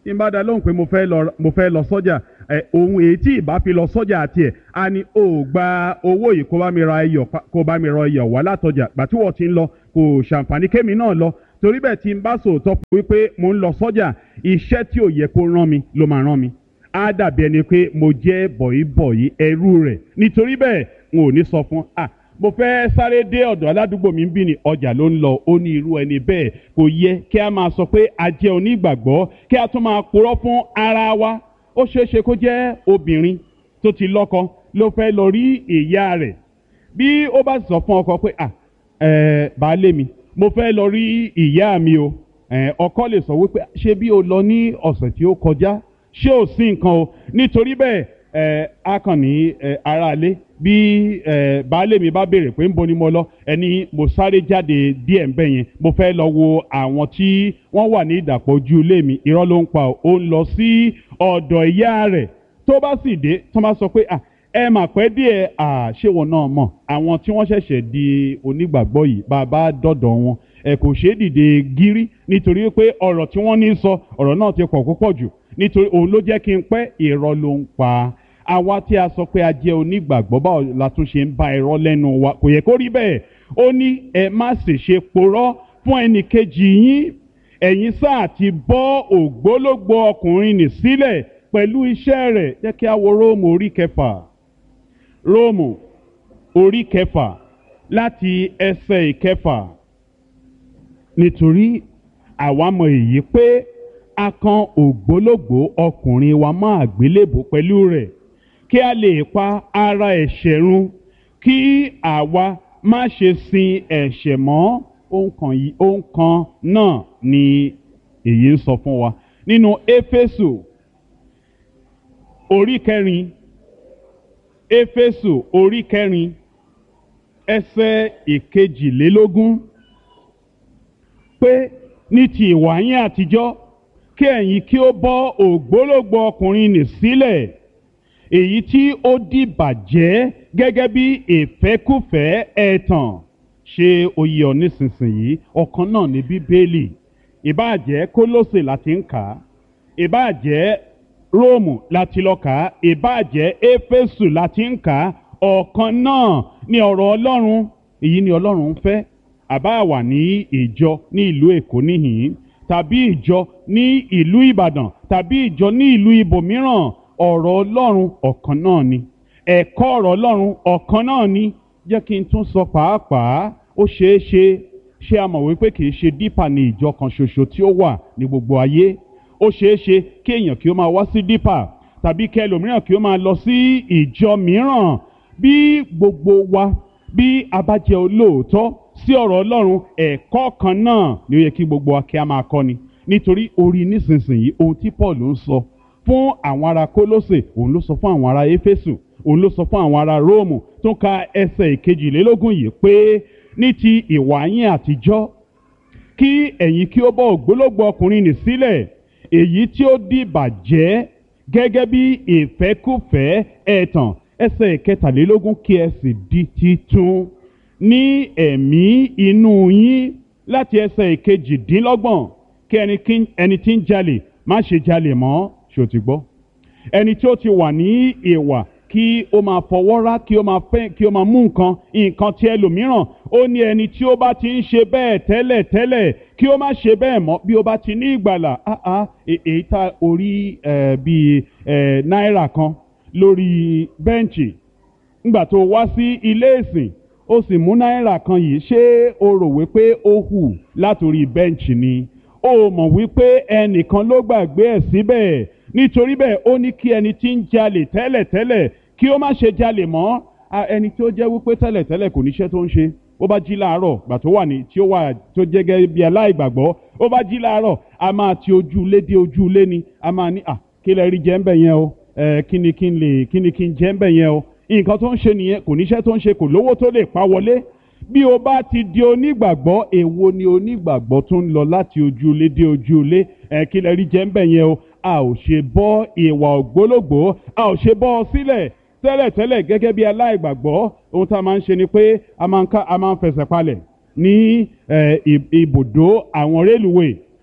tí n bá dá lóhùn pé mo fẹ́ lọ sọ́jà ohun èyí tí ìbá fi lọ sọ́jà àti ẹ̀ a ní o gba owó yìí kó bá mi ra iyọ̀ wá látọjà gbà tí wọ́n ti ń lọ kò ṣàǹfààní kémi náà lọ torí bẹ́ẹ̀ tí n bá sòótọ́ fún wípé mo ń lọ sọ́jà iṣẹ́ tí ò yẹ kó rán mi ló máa rán mi á dàbí ẹni pé mo jẹ́ bọ̀yìbọ̀yì ẹrú rẹ̀ nítorí bẹ́ẹ̀ n ò ní sọ fún mo fẹ́ sáré dé ọ̀dọ̀ aládùúgbò mi ń bí ní ọjà ló ń lọ ó ní irú ẹni bẹ́ẹ̀ kò yẹ kí a máa sọ pé a jẹ́ onígbàgbọ́ kí a tún máa purọ́ fún ara wa ó ṣeéṣe kó jẹ́ obìnrin tó ti lọ́kọ ló fẹ́ lọ rí ìyá rẹ̀ bí ó bá sọ fún ọkọ pé baálé mi mo fẹ́ lọ rí ìyá mi o ọkọ lè sọ wípé ṣé bí o lọ ní ọ̀sẹ̀ tí ó kọjá ṣé ò sí nǹkan o nítorí bẹ́ẹ̀ a kàn ní aráalé bí baálé mi bá béèrè pé ń bo ni mo lọ ẹni mo sáré jáde díẹ̀ ń bẹ̀ yẹn mo fẹ́ lọ wo àwọn tí wọ́n wà ní ìdàpọ̀ ojú ilé mi irọ́ ló ń pa ó ń lọ sí ọ̀dọ̀ ìyá rẹ̀ tó bá sì dé tó bá sọ pé ẹ mà pẹ́ díẹ̀ ṣé wọn náà mọ̀ àwọn tí wọ́n ṣẹ̀ṣẹ̀ di onígbàgbọ́ yìí bàbá dọ̀dọ̀ wọn kò ṣeé dìde gírí nítorí pé ọ̀rọ̀ tí wọ́n ní sọ ọ̀rọ̀ náà ti pọ̀ púpọ̀ jù nítorí òun ló jẹ́ kí n pẹ́ irọ́ ló ń pa àwa tí a sọ pé a jẹ́ onígbàgbọ́ báwo la tún ṣe ń bá irọ́ lẹ́nu wa kò yẹ kó rí bẹ́ẹ̀ ó ní ẹ má sì ṣe porọ́ fún ẹnì kejì yín ẹ̀yin sáà ti bọ́ ògbólógbòó ọkùnrin nì sílẹ̀ pẹ̀lú iṣẹ́ rẹ̀ jẹ́ kí a wo róòmù orí kẹfà láti ẹsẹ̀ ìkẹfà nítorí àwa mọ̀ èyí pé a kan ògbólógbòó ọkùnrin wa mọ́ àgbélébùú pẹ̀lú rẹ̀ kí a lè pa ara ẹ̀ṣẹ̀ run kí àwa má ṣe sin ẹ̀ṣẹ̀ mọ́ ohun kan náà ni èyí ń sọ fún wa nínú Éfésù orí kẹrin ẹsẹ̀ ìkejìlélógún pé ní ti ìwà yín àtijọ́ kí ẹ̀yin kí ó bọ́ ògbólógbòó ọkùnrin nì sílẹ̀ èyí tí ó dìbàjẹ́ gẹ́gẹ́ bí ìfẹ́kúfẹ̀ẹ́ ẹ̀tàn ṣe oyè ọ nísinsìnyí ọ̀kan náà ní bíbélì ìbáàjẹ́ Kólósè láti ń kà á ìbáàjẹ́ Róòmù láti lọ kà á ìbáàjẹ́ Éfésù láti ń kà á ọ̀kan náà ní ọ̀rọ̀ Ọlọ́run èyí ni Ọlọ́run ń fẹ́ àbá wà ní ìjọ ní ìlú Èkó níhìn tàbí ìjọ ní ìlú Ìbàdàn tàbí ìjọ ní ìlú ibòmíràn ọ̀rọ̀ Ọlọ́run ọ̀kan náà ni ẹ̀kọ́ ọ̀rọ̀ Ọlọ́run ọ̀kan náà ni jẹ́ kí n tún sọ pàápàá ó ṣe a mọ̀ wípé kì í ṣe dípà ní ìjọ kan ṣoṣo tí ó wà ní gbogbo ayé ó ṣeé ṣe kí èèyàn kí ó máa wá sí dípà tàbí kí ẹlòmíràn kí ó máa lọ sí ìjọ mìíràn bí gbogbo wa bí a bá jẹ́ olóòótọ́ sí ọ̀rọ̀ Ọlọ́run ẹ̀kọ́ kan náà ni ó yẹ kí gbogbo wa kí a máa kọ́ni nítorí orí nísinsìnyí ohun tí Paul ń sọ fún àwọn ará Kólósè òun ló sọ fún àwọn ará Éfésù òun ló sọ fún àwọn ará Róòmù tó ka ẹsẹ̀ ìkejìlélógún yìí pé ní ti ìwà yín àtijọ́ kí ẹ̀yin kí ó bọ́ ògbólógbòó ọkùnrin nì sílẹ̀ èyí tí ó dìbàjẹ́ gẹ́gẹ́ bí ìfẹ́kúfẹ̀ẹ́ ẹ̀tàn ẹsẹ̀ ìkẹtàlélógún kí ẹ sì di titun ní ẹ̀mí inú yín láti ẹsẹ̀ ìkejìdínlọ́gbọ̀n kí ẹni tí ń jalè má ṣe jalè mọ́ ṣó ti gbọ́ ẹni tí ó ti wà ní ìwà kí ó máa fọwọ́ rá kí ó máa fẹ́ kí ó máa mú nǹkan tí ẹlòmíràn ó ní ẹni tí ó bá ti ń ṣe bẹ́ẹ̀ tẹ́lẹ̀ kí ó má ṣe bẹ́ẹ̀ mọ́ bí ó bá ti ní ìgbàlà èyí tá orí bíi náírà kan lórí bẹ́ǹchì ńgbà tó wá sí ilé ìsìn ó sì mú náírà kan yìí ṣé o rò wípé ó hù látòrí bẹ́ǹchì ni ó mọ̀ wípé ẹnìkan ló gbàgbé ẹ̀ síbẹ̀ nítorí bẹ́ẹ̀ ó ní kí ẹni tí ń jalè tẹ́lẹ̀ kí ó má ṣe jalè mọ́ ẹni tó jẹ́ wípé tẹ́lẹ̀ kò níṣẹ́ tó ń ṣe ó bá jí láàárọ̀ gbà tó wà ní tí ó wà tó jẹ́ gẹ́gẹ́ bí aláìgbàgbọ́ ó bá jí láàárọ̀ a máa ti ojú ilé dé ojú ilé ni a máa ní kí lẹ rí jẹ́ ń bẹ̀ yẹn o kí ni kí n jẹ́ ń bẹ̀ yẹn o nǹkan tó ń ṣe nìyẹn kò níṣẹ́ tó ń ṣe kò lówó tó lè pa wọlé bí o bá ti di onígbàgbọ́ èwo ni onígbàgbọ́ tó ń lọ láti ojú ilé dé ojú ilé kí lẹ rí jẹ́ ń bẹ̀ yẹn o a ò ṣe bọ́ ìwà ògbólógbòó a ò ṣe bọ́ ọ sílẹ̀ tẹ́lẹ̀ gẹ́gẹ́ bí aláìgbàgbọ́ ohun tá a máa ń ṣe ni pé a máa ń fẹsẹ̀ palẹ̀ ní ibùdó àwọn rélùwé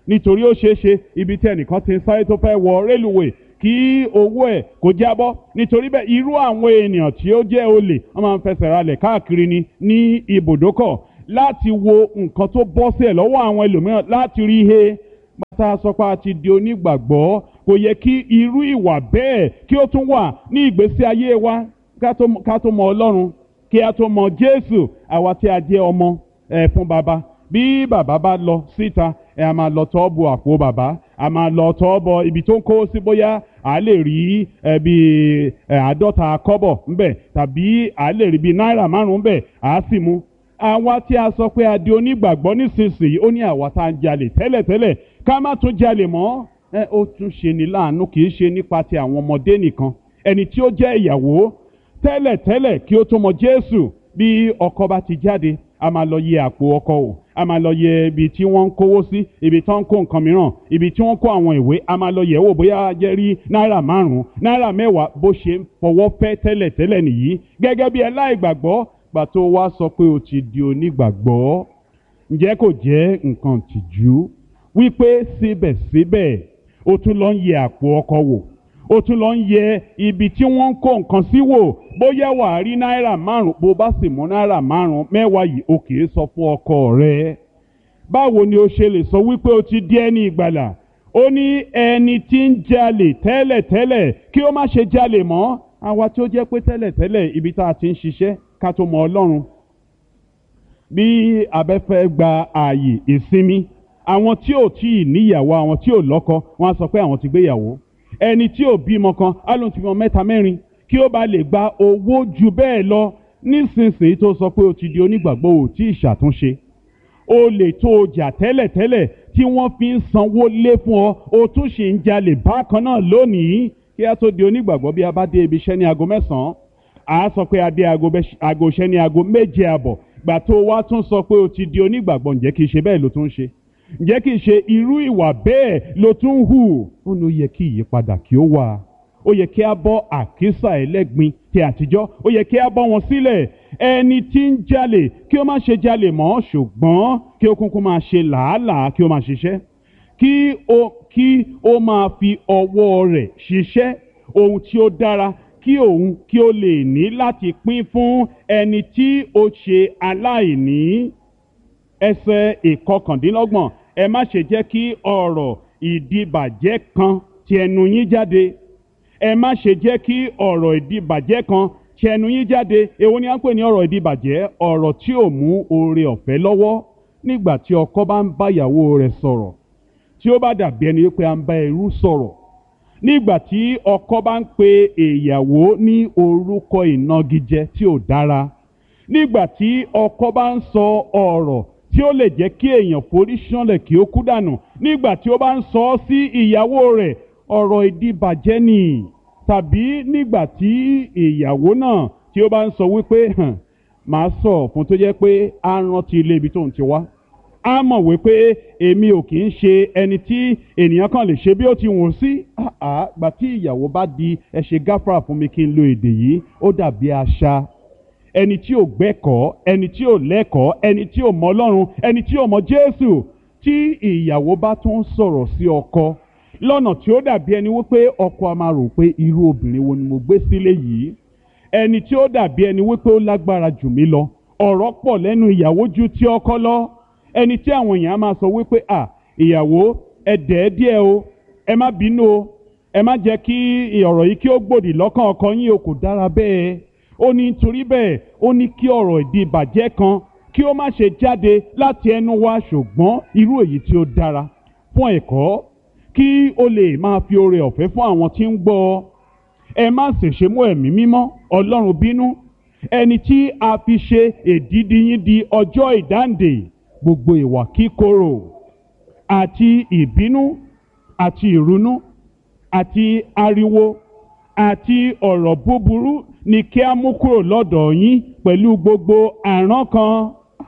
nítorí ó ṣeé ṣe ibi tí ẹnìkan ti ń sáré tó fẹ́ wọ rélùwé kí owó ẹ̀ kó jábọ́. Nítorí bẹ́ẹ̀ irú àwọn ènìyàn tí ó jẹ́ olè wọ́n máa ń fẹsẹ̀ ralẹ̀ káàkiri ni ní ibùdókọ̀ láti wo nǹkan tó bọ́ sí ẹ̀ lọ́wọ́ àwọn ẹlòmíràn láti rí he. Bàtà sọ pé a ti di onígbàgbọ́, kò yẹ kí irú ìwà bẹ́ẹ̀ kí ó tún wà ní ìgbésí ayé wa ká tó mọ Ọlọ́run, kí a tó mọ Jésù. Àwa tí a jẹ́ ọmọ fún bàbá, bí bàbá bá lọ síta a máa lọ tọ́ bọ àpò bàbá, a máa lọ tọ́ bọ ibi tó ń kó sí, bóyá a lè rí bí 50 kọ́bọ̀ ńbẹ̀ tàbí a lè rí bí náírà 5 ńbẹ̀, a sì mú. Àwa tí a sọ pé a di onígbàgbọ́ nísinsìnyí, ó ní àwa tá a ń jalè tẹ́lẹ̀tẹ́lẹ̀ ká má tún jalè mọ́. Ó tún ṣe ní láàánú, kì í ṣe nípa ti àwọn ọmọdé nìkan. Ẹni tí ó jẹ́ ìyàwó tẹ́lẹ̀tẹ́lẹ̀ kí ó tó mọ Jésù, bí ọkọ bá ti jáde a máa lọ yẹ àpò ọkọ wò, a máa lọ yẹ ibi tí wọ́n ń kówó sí, ibi tí wọ́n ń kó nǹkan mìíràn, ibi tí wọ́n ń kó àwọn ìwé, a máa lọ yẹ̀ wò bóyá jẹ́ rí náírà 5, náírà 10 bó ṣe ń fọwọ́ fẹ́ tẹ́lẹ̀tẹ́lẹ̀ nìyí. Gẹ́gẹ́ bí aláìgbàgbọ́, gbà tó wá sọ pé o ti di onígbàgbọ́, ǹjẹ́ kò jẹ́ nǹkan tìjú wípé síbẹ̀síbẹ̀ o tún lọ ń yẹ àpò ọkọ wò, o tún lọ ń yẹ ibi tí wọ́n ń kó nǹkan sí wò, bóyá wà á rí náírà 5, bó bá sì mú náírà 10 yìí o kì í sọ fún ọkọ rẹ. Báwo ni o ṣe lè sọ wípé o ti di ẹni ìgbàlà? Ó ní ẹni tí ń jalè tẹ́lẹ̀tẹ́lẹ̀ kí ó má ṣe jalè mọ́. Àwa tí ó jẹ́ pé tẹ́lẹ̀tẹ́lẹ̀ ibi tá a ti ń ṣiṣẹ́ ká tó mọ Ọlọ́run, bí abẹ́fẹ́ gba ààyè ìsinmi, àwọn tí ò tí ì níyàwó, àwọn tí ò lọ́kọ, wọ́n á sọ pé àwọn ti gbéyàwó. Ẹni tí ò bímọ kan á lóun ti bímọ 3 4 kí ó bá lè gba owó ju bẹ́ẹ̀ lọ. Nísinsìnyí tó sọ pé o ti di onígbàgbọ́, ò tí ì ṣàtúnṣe. O lè tó o jà tẹ́lẹ̀tẹ́lẹ̀ tí wọ́n fi ń sanwó lé fún ọ, o tún ṣì ń jalè bákan náà lónìí. Kí a tó di onígbàgbọ́, bí a bá dé ibi iṣẹ́ ní aago 9, a sọ pé a dé aago iṣẹ́ ní aago 7:30. Gbà tó wá tún sọ pé o ti di onígbàgbọ́, ǹjẹ́ kìí ṣe bẹ́ẹ̀ ló tún ṣe? Ǹjẹ́ kìí ṣe irú ìwà bẹ́ẹ̀ ló tún hù? Ó ní ó yẹ kí ìyípadà kí ó wà. Ó yẹ kí a bọ́ àkísà ẹlẹ́gbin ti àtijọ́, ó yẹ kí a bọ́ wọn sílẹ̀. Ẹni tí ń jalè kí ó má ṣe jalè mọ́, ṣùgbọ́n kí ó kúnkún máa ṣe làálàá, kí ó máa ṣiṣẹ́, kí ó máa fi ọwọ́ rẹ̀ ṣiṣẹ́ ohun tí ó dára, kí òun kí ó lè ní láti pín fún ẹni tí ó ṣe aláìní. Ẹsẹ̀ 29, ẹ má ṣe jẹ́ kí ọ̀rọ̀ ìdìbàjẹ́ kan ti ẹnu yín jáde. Ẹ má ṣe jẹ́ kí ọ̀rọ̀ ìdìbàjẹ́ kan ti ẹnu yín jáde. Èwo ni à ń pè ní ọ̀rọ̀ ìdìbàjẹ́? Ọ̀rọ̀ tí ò mú oore ọ̀fẹ́ lọ́wọ́. Nígbà tí ọkọ bá ń bá ìyàwó rẹ̀ sọ̀rọ̀, tí ó bá dàbí ẹni pé à ń bá ẹrú sọ̀rọ̀. Nígbà tí ọkọ bá ń pe ìyàwó ní orúkọ ìnagijẹ tí ò dára. Nígbà tí ọkọ bá ń sọ ọ̀rọ̀ tí ó lè jẹ́ kí èèyàn forí ṣánlẹ̀ kí ó kú dànù. Nígbà tí ó bá ń sọ ọ́ sí ìyàwó rẹ̀, ọ̀rọ̀ ìdìbàjẹ́ ni. Tàbí nígbà tí ìyàwó náà tí ó bá ń sọ wípé màá sọ fún tó jẹ́ pé á rántí ilé ibi tó ń ti wá, á mọ̀ wípé èmi ò kì í ṣe ẹni tí ènìyàn kan lè ṣe bí ó ti wùn sí. Gbà tí ìyàwó bá di ẹ ṣe gáfárà fún mi kí n lo èdè yìí, ó dàbí àṣà ẹni tí ò gbẹ́kọ̀ọ́, ẹni tí ò lẹ́kọ̀ọ́, ẹni tí ò mọ Ọlọ́run, ẹni tí ò mọ Jésù. Tí ìyàwó bá tún sọ̀rọ̀ sí ọkọ lọ́nà tí ó dàbí ẹni wípé ọkọ a máa rò pé irú obìnrin wo ni mo gbé sílé yìí, ẹni tí ó dàbí ẹni wípé ó lágbára jù mí lọ, ọ̀rọ̀ pọ̀ lẹ́nu ìyàwó ju ti ọkọ lọ, ẹni tí àwọn èèyàn máa sọ wípé ìyàwó ẹ dẹ̀ díẹ̀ o, ẹ má bínú o, ẹ má jẹ́ kí ọ̀rọ̀ yìí kí ó gbòdì lọ́kàn ọkọ yín o, kò dára bẹ́ẹ̀. Ó ní nítorí bẹ́ẹ̀, ó ní kí ọ̀rọ̀ ìdìbàjẹ́ kan kí ó má ṣe jáde láti ẹnu wa, ṣùgbọ́n irú èyí tí ó dára fún ẹ̀kọ́, kí ó lè máa fi oore ọ̀fẹ́ fún àwọn tí ń gbọ́. Ẹ má sì ṣe mú ẹ̀mí mímọ́ Ọlọ́run bínú, ẹni tí a fi ṣe èdìdì yín di ọjọ́ ìdáǹdè. Gbogbo ìwà kíkorò àti ìbínú àti ìrunú àti ariwo àti ọ̀rọ̀ búburú ni kí a mú kúrò lọ́dọ̀ yín pẹ̀lú gbogbo àrankàn.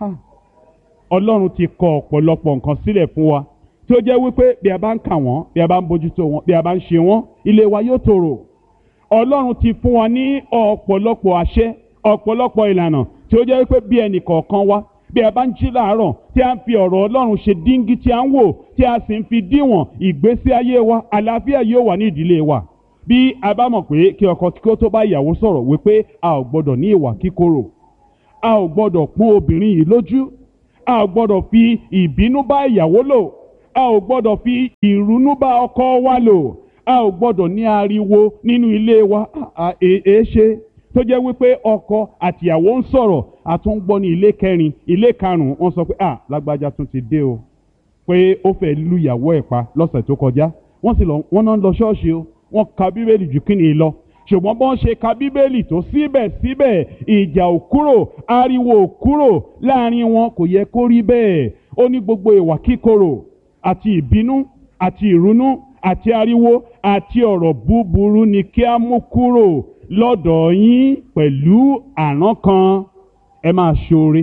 Ọlọ́run ti kọ ọ̀pọ̀lọpọ̀ nǹkan sílẹ̀ fún wa tí ó jẹ́ wípé bí a bá ń kà wọ́n, bí a bá ń bójútó wọn, bí a bá ń ṣe wọ́n, ilé wa yóò tòrò. Ọlọ́run ti fún wa ní ọ̀pọ̀lọpọ̀ àṣẹ, ọ̀pọ̀lọpọ̀ ìlànà tí ó jẹ́ wípé bí ẹnì kọ̀ọ̀kan wa bí a bá ń jí láàárọ̀ tí a ń fi ọ̀rọ̀ Ọlọ́run ṣe díngí tí a ń wò tí a sì ń fi díwọ̀n ìgbésí ayé wa, àlàáfíà yóò wà ní ìdílé wa. Bí a bá mọ̀ pé kí ọkọ kí ó tó bá ìyàwó sọ̀rọ̀ wípé a ò gbọ́dọ̀ ní ìwà kíkorò, a ò gbọ́dọ̀ pọ́n obìnrin yìí lójú, a ò gbọ́dọ̀ fi ìbínú bá ìyàwó lò, a ò gbọ́dọ̀ fi ìrunú bá ọkọ wa lò, a ò gbọ́dọ̀ ní ariwo nínú ilé wa. Ṣe tó jẹ́ wípé ọkọ àtìyàwó ń sọ̀rọ̀ àtúngbọ́ ní ilé kẹrin ilé karùn-ún wọ́n sọ pé lágbájá tún ti dé o, pé ó fẹ́ lu ìyàwó ẹ̀ pa lọ́sẹ̀ tó kọjá. Wọ́n náà ń lọ ṣọ́ọ̀ṣì o, wọ́n ka bíbélì jù kíni lọ, ṣùgbọ́n bọ́n ṣe ka bíbélì tó síbẹ̀síbẹ̀ ìjà ò kúrò, ariwo ò kúrò láàrin wọn. Kò yẹ kó rí bẹ́ẹ̀. Ó ní gbogbo ìwà kíkorò àti ìbínú àti ìrunú àti ariwo àti ọ̀rọ̀ búburú ni kí a mú kúrò lọ́dọ̀ yín pẹ̀lú àrán kan. Ẹ máa ṣoore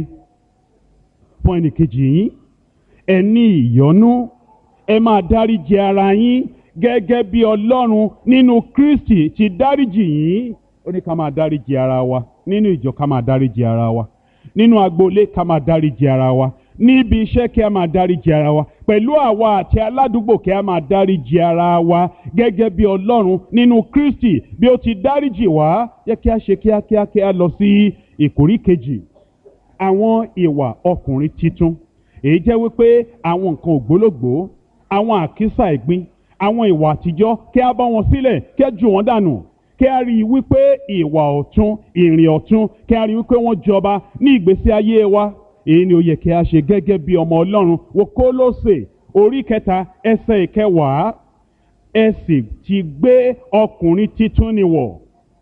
fún ẹnìkejì yín, ẹ ní ìyọ́nú, ẹ máa dáríjì ara yín gẹ́gẹ́ bí Ọlọ́run nínú Kristi ti dáríjì yín. Ó ní ká máa dáríjì ara wa nínú ìjọ, ká máa dáríjì ara wa nínú agboolé, ká máa dáríjì ara wa níbi iṣẹ́, kí a máa dáríjì ara wa pẹ̀lú àwa àti aládùúgbò, kí a máa dáríjì ara wa gẹ́gẹ́ bí Ọlọ́run nínú Kristi bí ó ti dáríjì wá. Yẹ kí a ṣe kíákíá kí a lọ sí ìkórí kejì, àwọn ìwà ọkùnrin titun. Èyí jẹ́ wípé àwọn nǹkan ògbólógbòó, àwọn àkísà ẹ̀gbin, àwọn ìwà àtijọ́, kí a bá wọn sílẹ̀, kí a jù wọ́n dànù, kí a rí i wípé ìwà ọ̀tun, ìrìn ọ̀tun, kí a rí i wípé wọ́n jọba ní ìgbésí ayé wa. Èyí ni ó yẹ kí a ṣe gẹ́gẹ́ bí ọmọ Ọlọ́run. Wo Kólósè orí 3 ẹsẹ̀ 9. Ẹ sì ti gbé ọkùnrin titun ni wọ̀.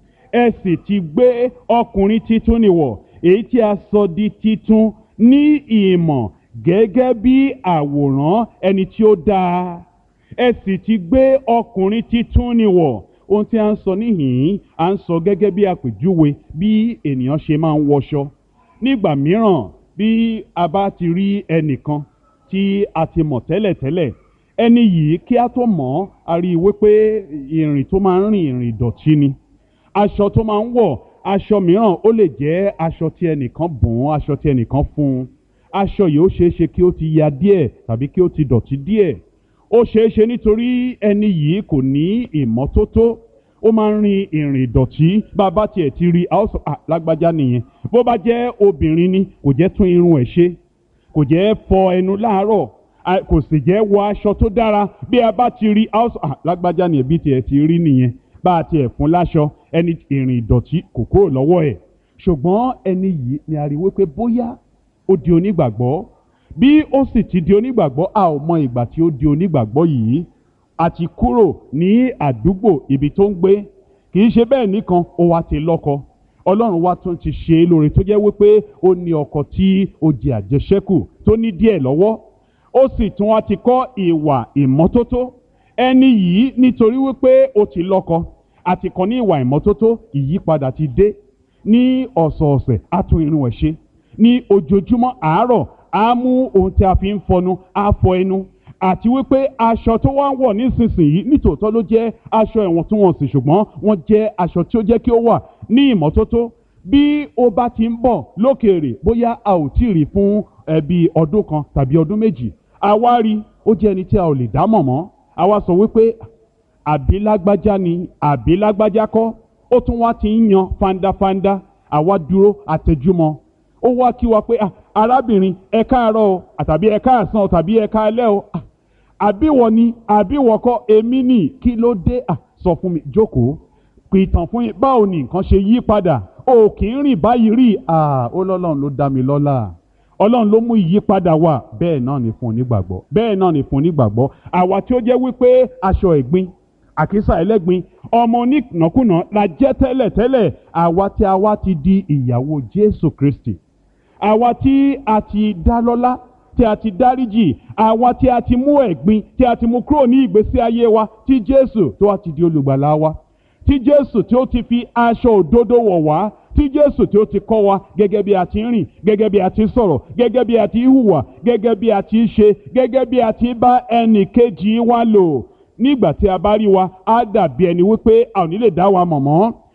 Ẹ sì ti gbé ọkùnrin titun ni wọ̀, èyí tí a sọ di titun ní ìmọ̀ gẹ́gẹ́ bí àwòrán ẹni tí ó dáa. Ẹ sì ti gbé ọkùnrin titun ni wọ̀. Ohun tí a ń sọ níhìn-ín, à ń sọ gẹ́gẹ́ bí àpèjúwe bí ènìyàn ṣe máa ń wọṣọ. Nígbà mìíràn, bí a bá ti rí ẹnìkan tí a ti mọ̀ tẹ́lẹ̀tẹ́lẹ̀, ẹni yìí kí a tó mọ̀, a rí i wípé ìrìn tó máa ń rìn ìrìn ìdọ̀tí ni. Aṣọ tó máa ń wọ̀, aṣọ mìíràn ó lè jẹ́ aṣọ tí ẹnìkan bùn, aṣọ tí ẹnìkan fún un. Aṣọ yìí ó ṣeéṣe kí ó ti ya díẹ̀ tàbí kí ó ti dọ̀tí díẹ̀. Ó ṣeéṣe nítorí ẹni yìí kò ní ìmọ́tótó, ó máa ń rin ìrìn ìdọ̀tí. Bàbá tiẹ̀ ti rí, a ó sọ lágbájá nìyẹn. Bó bá jẹ́ obìnrin ni, kò jẹ́ tún irun ẹ̀ ṣe, kò jẹ́ fọ ẹnu láàárọ̀, kò sì jẹ́ wọ aṣọ tó dára. Bí a bá ti rí, a ó sọ lágbájá nìyẹn, bí tiẹ̀ ti rí nìyẹn. Bá a tiẹ̀ fún láṣọ, ẹni ìrìn ìdọ̀tí kò kúrò lọ́wọ́ ẹ̀. Ṣùgbọ́n ẹni yìí ni a rí wípé bóyá ó di onígbàgbọ́. Bí ó sì ti di onígbàgbọ́, a ò mọ ìgbà tí ó di onígbàgbọ́ yìí. A ti kúrò ní àdúgbò ibi tó ń gbé. Kì í ṣe bẹ́ẹ̀ nìkan, ó wá ti lọ́kọ. Ọlọ́run wa tún ti ṣe é lóore tó jẹ́ wípé ó ní ọkọ tí ó jẹ àjẹṣẹ́kù tó ní díẹ̀ lọ́wọ́. Ó sì tún wá ti kọ́ ìwà ìmọ́tótó. Ẹni yìí nítorí wípé ó ti lọ́kọ àti kọ́ ní ìwà ìmọ́tótó, ìyípadà ti dé. Ní ọ̀sọ̀ọ̀sẹ̀ á tún irun ẹ̀ ṣe. Ní ojoojúmọ́ àárọ̀ á mú ohun tí a fi ń fọnu, á fọ ẹnu. Àti wípé aṣọ tó wá ń wọ̀ nísinsìnyí nítòótọ́ ló jẹ́ aṣọ ìwọ̀ntúnwọ̀nsì, ṣùgbọ́n wọ́n jẹ́ aṣọ tí ó jẹ́ kí ó wà ní ìmọ́tótó. Bí ó bá ti ń bọ̀ lókèèrè, bóyá a ò tí ì rí fún bí ọdún kan tàbí ọdún méjì, a wá rí, ó jẹ́ ẹni tí a ò lè dámọ̀ mọ́. A wá sọ wípé àbí lágbájá ni àbí lágbájá kọ́. Ó tún wá ti ń yan fandafanda. Àwa dúró àtẹjúmọ́. Ó wá kí wa pé arábìnrin, ẹ káàárọ̀ o, àtàbí ẹ káàsán o, tàbí ẹ káalẹ́ o. Àbíwọ ni àbíwọ kọ́, èmi ni, kí ló dé? Sọ fún mi, jókòó, pìtàn fún yín, báwo ni nǹkan ṣe yí padà? O kì í rìn báyìí rí. Ó lọ́lọ́run ló dá mi lọ́lá. Ọlọ́run ló mú ìyípadà wá. Bẹ́ẹ̀ náà ni fún onígbàgbọ́. Bẹ́ẹ̀ náà ni fún onígbàgbọ́. Àwa tí ó jẹ́ wípé aṣọ ẹ̀gbin, àkísà ẹlẹ́gbin, ọmọ onínàkúnà la jẹ́ tẹ́lẹ̀tẹ́lẹ̀. Àwa tí a wá ti di ìyàwó Jésù Kristi. Àwa tí a ti dá lọ́lá, tí a ti dáríjì, àwa tí a ti mú ẹ̀gbin, tí a ti mú kúrò ní ìgbésí ayé wa, tí Jésù tó wá ti di olùgbàlà wa, tí Jésù tí ó ti fi aṣọ òdodo wọ̀ wá, tí Jésù tí ó ti kọ́ wa gẹ́gẹ́ bí a ti ń rìn, gẹ́gẹ́ bí a ti ń sọ̀rọ̀, gẹ́gẹ́ bí a ti ń hùwà, gẹ́gẹ́ bí a ti ń ṣe, gẹ́gẹ́ bí a ti ń bá ẹnì kejì wa lò. Nígbà tí a bá rí wa, á dàbí ẹni wípé a ò ní lè dá wa mọ̀ mọ́.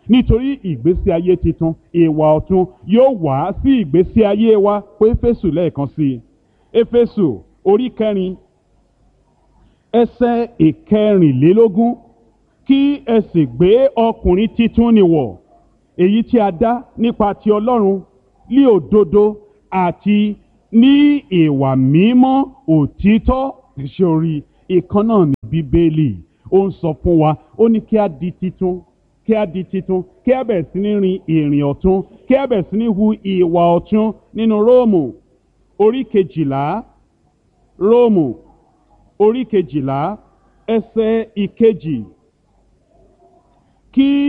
nítorí ìgbésí ayé titun ìwà ọ̀tun yóò wá sí ìgbésí ayé wa. Pé Éfésù lẹ́ẹ̀kan sí i, Éfésù orí 4 ẹsẹ̀ 14, kí ẹ sì gbé ọkùnrin titun nì wọ̀, èyí tí a dá nípa ti Ọlọ́run ní òdodo àti ní ìwà mímọ́ òtítọ́. Ìṣòrí ìkan náà ní Bíbélì ó ń sọ fún wa, ó ní kí a di titun, kí a di titun, kí a bẹ̀rẹ̀ sí ní rin ìrìn ọ̀tun, kí a bẹ̀rẹ̀ sí ní hu ìwà ọ̀tun nínú Róòmù orí 12, Róòmù orí 12 ẹsẹ̀ 2, kí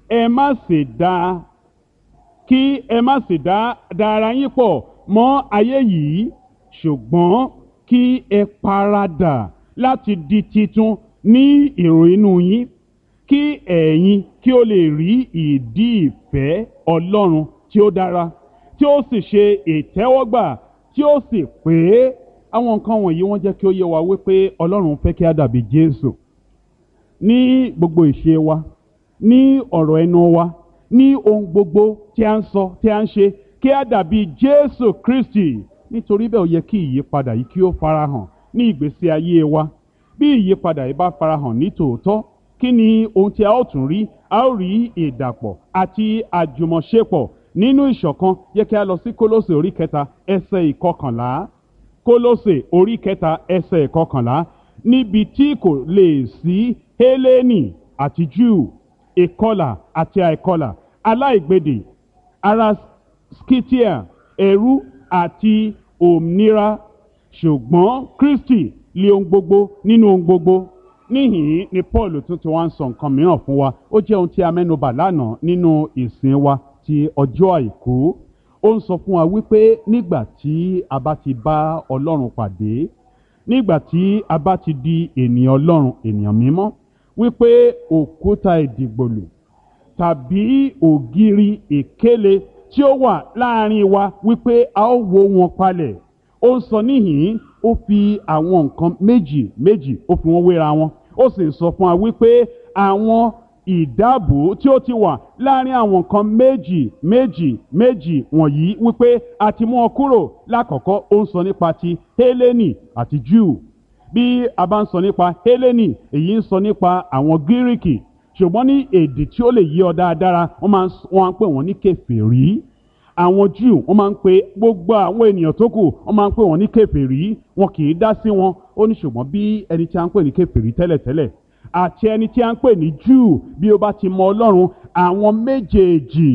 ẹ má sì dá ara yín pọ̀ mọ́ ayé yìí, ṣùgbọ́n kí ẹ paradà láti di titun ní èrò inú yín, kí ẹ̀yin kí ó lè rí ìdí ìfẹ́ Ọlọ́run tí ó dára, tí ó sì ṣe ìtẹ́wọ́gbà, tí ó sì pé. Àwọn nǹkan wọ̀nyí wọ́n jẹ́ kí ó yé wa wípé Ọlọ́run fẹ́ kí a dàbí Jésù ní gbogbo ìṣe wa, ní ọ̀rọ̀ ẹnu wa, ní ohun gbogbo tí a ń sọ, tí a ń ṣe, kí a dàbí Jésù Kristi. Nítorí bẹ́ẹ̀ ó yẹ kí ìyípadà yìí kí ó farahàn ní ìgbésí ayé wa. Bí ìyípadà yìí bá farahàn ní tòótọ́, kí ni ohun tí a ó tún rí? A ó rí ìdàpọ̀ àti àjùmọ̀ṣepọ̀ nínú ìṣọ̀kan. Yẹ kí a lọ sí Kólósè orí 3 ẹsẹ̀ 11. Kólósè orí 3 ẹsẹ̀ 11, níbi tí kò lè sí Hélénì àti Júù, ìkọlà àti àìkọlà, aláìgbèdè, ará Scythia, ẹrú àti òmìnira, ṣùgbọ́n Kristi lé ohun gbogbo nínú ohun gbogbo. Níhìn ni Paul tuntun wá ń sọ nǹkan mìíràn fún wa. Ó jẹ́ ohun tí a mẹ́nubà lánàá nínú ìsìn wa ti ọjọ́ àìkú. Ó ń sọ fún wa wípé nígbà tí a bá ti bá Ọlọ́run pàdé, nígbà tí a bá ti di ènìyàn Ọlọ́run, ènìyàn mímọ́, wípé òkúta ìdìgbòlù tàbí ògiri ìkélé tí ó wà láàrin wa, wípé a ó wó wọn palẹ̀. Ó ń sọ níhìn, ó fi àwọn nǹkan méjì ó fi wọ́n wéra wọn. Ó sì ń sọ fún wa wípé àwọn ìdábò tí ó ti wà láàrin àwọn nǹkan méjì wọ̀nyí, wípé a ti mú wọn kúrò. Lákọ̀ọ́kọ́ ó ń sọ nípa ti Hélénì àti Júù. Bí a bá ń sọ nípa Hélénì, èyí ń sọ nípa àwọn Gíríkì, ṣùgbọ́n ní èdè tí ó lè yé ọ dáadáa, wọ́n máa ń pè wọ́n ní kèfèrí. Àwọn Júù wọ́n máa ń pè gbogbo àwọn ènìyàn tó kù, wọ́n máa ń pè wọ́n ní kèfèrí. Wọn kì í dá sí wọn. Ó ní ṣùgbọ́n bí ẹni tí a ń pè ní kèfèrí tẹ́lẹ̀tẹ́lẹ̀ àti ẹni tí a ń pè ní Júù, bí ó bá ti mọ Ọlọ́run, àwọn méjèèjì,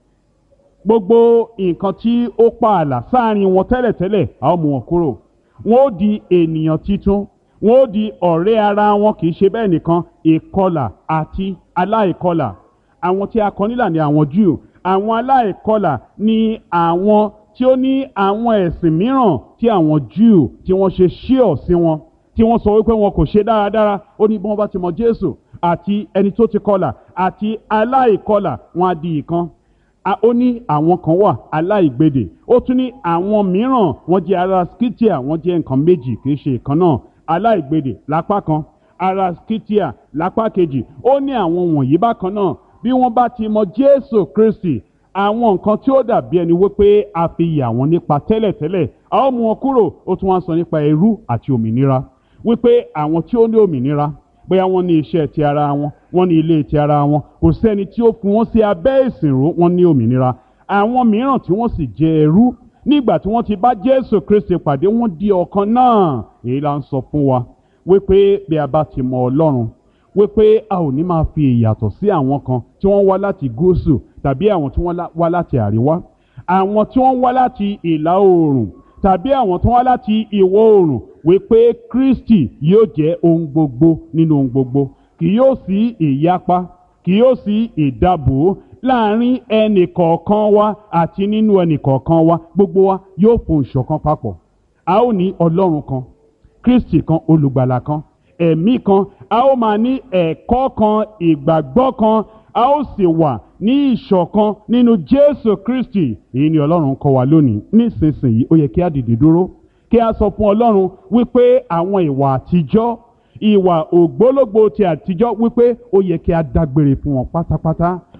gbogbo nǹkan tí ó pa ààlà sáàrin wọn tẹ́lẹ̀tẹ́lẹ̀, a ó mú wọn kúrò. Wọn ó di ènìyàn titun, wọn ó di ọ̀rẹ́ ara wọn. Kì í ṣe bẹ́ẹ̀ nìkan, ìkọlà àti aláìkọlà. Àwọn tí a kọ nílà ni àwọn Júù, àwọn aláìkọlà ni àwọn tí ó ní àwọn ẹ̀sìn mìíràn tí àwọn Júù tí wọ́n ṣe ṣíọ̀ sí wọn, tí wọ́n sọ wípé wọn kò ṣe dáradára. Ó ní bí wọ́n bá ti mọ Jésù àti ẹni tó ti kọlà àti aláìkọlà, wọn á di ìkan. Ó ní àwọn kan wà aláìgbèdè, ó tún ní àwọn mìíràn wọ́n jẹ́ ará Scythia, wọ́n jẹ́ nǹkan méjì, kì í ṣe ìkan náà. Aláìgbèdè lápá kan, ará Scythia lápá kejì. Ó ní àwọn wọ̀nyí bákan náà, bí wọ́n bá ti mọ Jésù Kristi, àwọn nǹkan tí ó dàbí ẹni wípé a fi yà wọ́n nípa tẹ́lẹ̀tẹ́lẹ̀, a ó mú wọn kúrò. Ó tún wá sọ nípa ẹrú àti òmìnira, wípé àwọn tí ó ní òmìnira, bóyá wọ́n ní iṣẹ́ ti ara wọn, wọ́n ní ilé ti ara wọn, kò sẹ́ni tí ó fi wọ́n sí abẹ́ ìsìnrú, wọ́n ní òmìnira. Àwọn mìíràn tí wọ́n sì jẹ́ ẹrú, nígbà tí wọ́n ti bá Jésù Kristi pàdé, wọ́n di ọ̀kan náà. Èyí la ń sọ fún wa wípé bí a bá ti mọ Ọlọ́run, wípé a ò ní máa fi ìyàtọ̀ sí àwọn kan tí wọ́n wá láti gúúsù tàbí àwọn tí wọ́n wá láti àríwá, àwọn tí wọ́n wá láti ìlà oòrùn tàbí àwọn tí wọ́n wá láti ìwọ̀ oòrùn, wípé Kristi yóò jẹ́ ohun gbogbo nínú ohun gbogbo. Kì yóò sí ìyapa, kì yóò sí ìdàbò láàrin ẹnì kọ̀ọ̀kan wa àti nínú ẹnì kọ̀ọ̀kan wa. Gbogbo wa yóò fún ìṣọ̀kan papọ̀. A ó ní Ọlọ́run kan, Kristi kan, olùgbàlà kan, ẹ̀mí kan. A ó máa ní ẹ̀kọ́ kan, ìgbàgbọ́ kan. A ó sì wà ní ìṣọ̀kan nínú Jésù Kristi. Èyí ni Ọlọ́run kọ́ wa lónìí. Nísinsìnyí ó yẹ kí a dìde dúró, kí a sọ fún Ọlọ́run wípé àwọn ìwà àtijọ́, ìwà ògbólógbò ti àtijọ́, wípé ó yẹ kí a dágbére fún wọn pátápátá.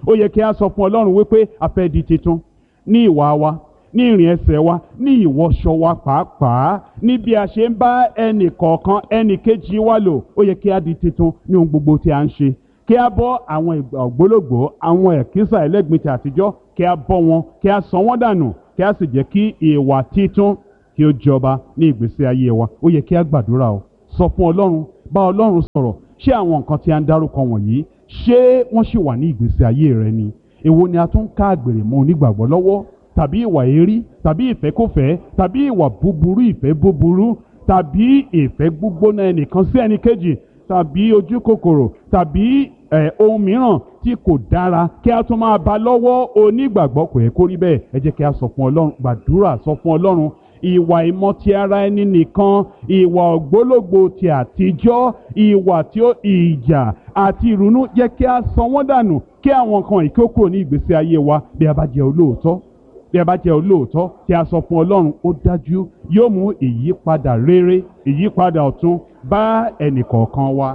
ó yẹ kí a sọ fún Ọlọ́run wípé a fẹ́ di titun ní ìwà wa, ní ìrìn ẹsẹ̀ wa, ní ìwọṣọ wa pàápàá, ní bí a ṣe ń bá ẹnì kọ̀ọ̀kan ẹnì kejì wa lò. Ó yẹ kí a di titun ní ohun gbogbo tí a ń ṣe, kí a bọ́ àwọn ògbólógbòó, àwọn ẹ̀kísà ẹlẹ́gbin ti àtijọ́, kí a bọ́ wọn, kí a sọ wọ́n dànù, kí a sì jẹ́ kí ìwà titun kí ó jọba ní ìgbésí ayé wa. Ó yẹ kí a gbàdúrà o, sọ fún Ọlọ́run, bá Ọlọ́run sọ̀rọ̀. Ṣé àwọn nǹkan tí a ń dárúkọ wọ̀nyí ṣé wọ́n ṣì wà ní ìgbésí ayé rẹ ni? Èwo ni a tún ká àgbèrè mọ́ onígbàgbọ́ lọ́wọ́, tàbí ìwà èérí, tàbí ìfẹ́kúfẹ̀ẹ́, tàbí ìwà búburú, ìfẹ́ búburú, tàbí ìfẹ́ gbígbóná ẹnìkan sí ẹnìkejì, tàbí ojú kòkòrò, tàbí ohun mìíràn tí kò dára kí a tún máa bá lọ́wọ́ onígbàgbọ́? Kò yẹ kó rí bẹ́ẹ̀. Ẹ jẹ́ kí a sọ fún Ọlọ́run, gbàdúrà, sọ fún Ọlọ́run. Ìwà ìmọ̀ ti ara ẹni nìkan, ìwà ògbólógbòó ti àtijọ́, ìwà tí ó ìjà àti ìrunú, jẹ́ kí a sọ wọ́n dànù, kí àwọn nǹkan ìkókò ní ìgbésí ayé wa. Bí a bá jẹ́ olóòótọ́, bí a bá jẹ́ olóòótọ́ tí a sọ fún Ọlọ́run, ó dájú yóò mú ìyípadà rere, ìyípadà ọ̀tun bá ẹnì kọ̀ọ̀kan wa.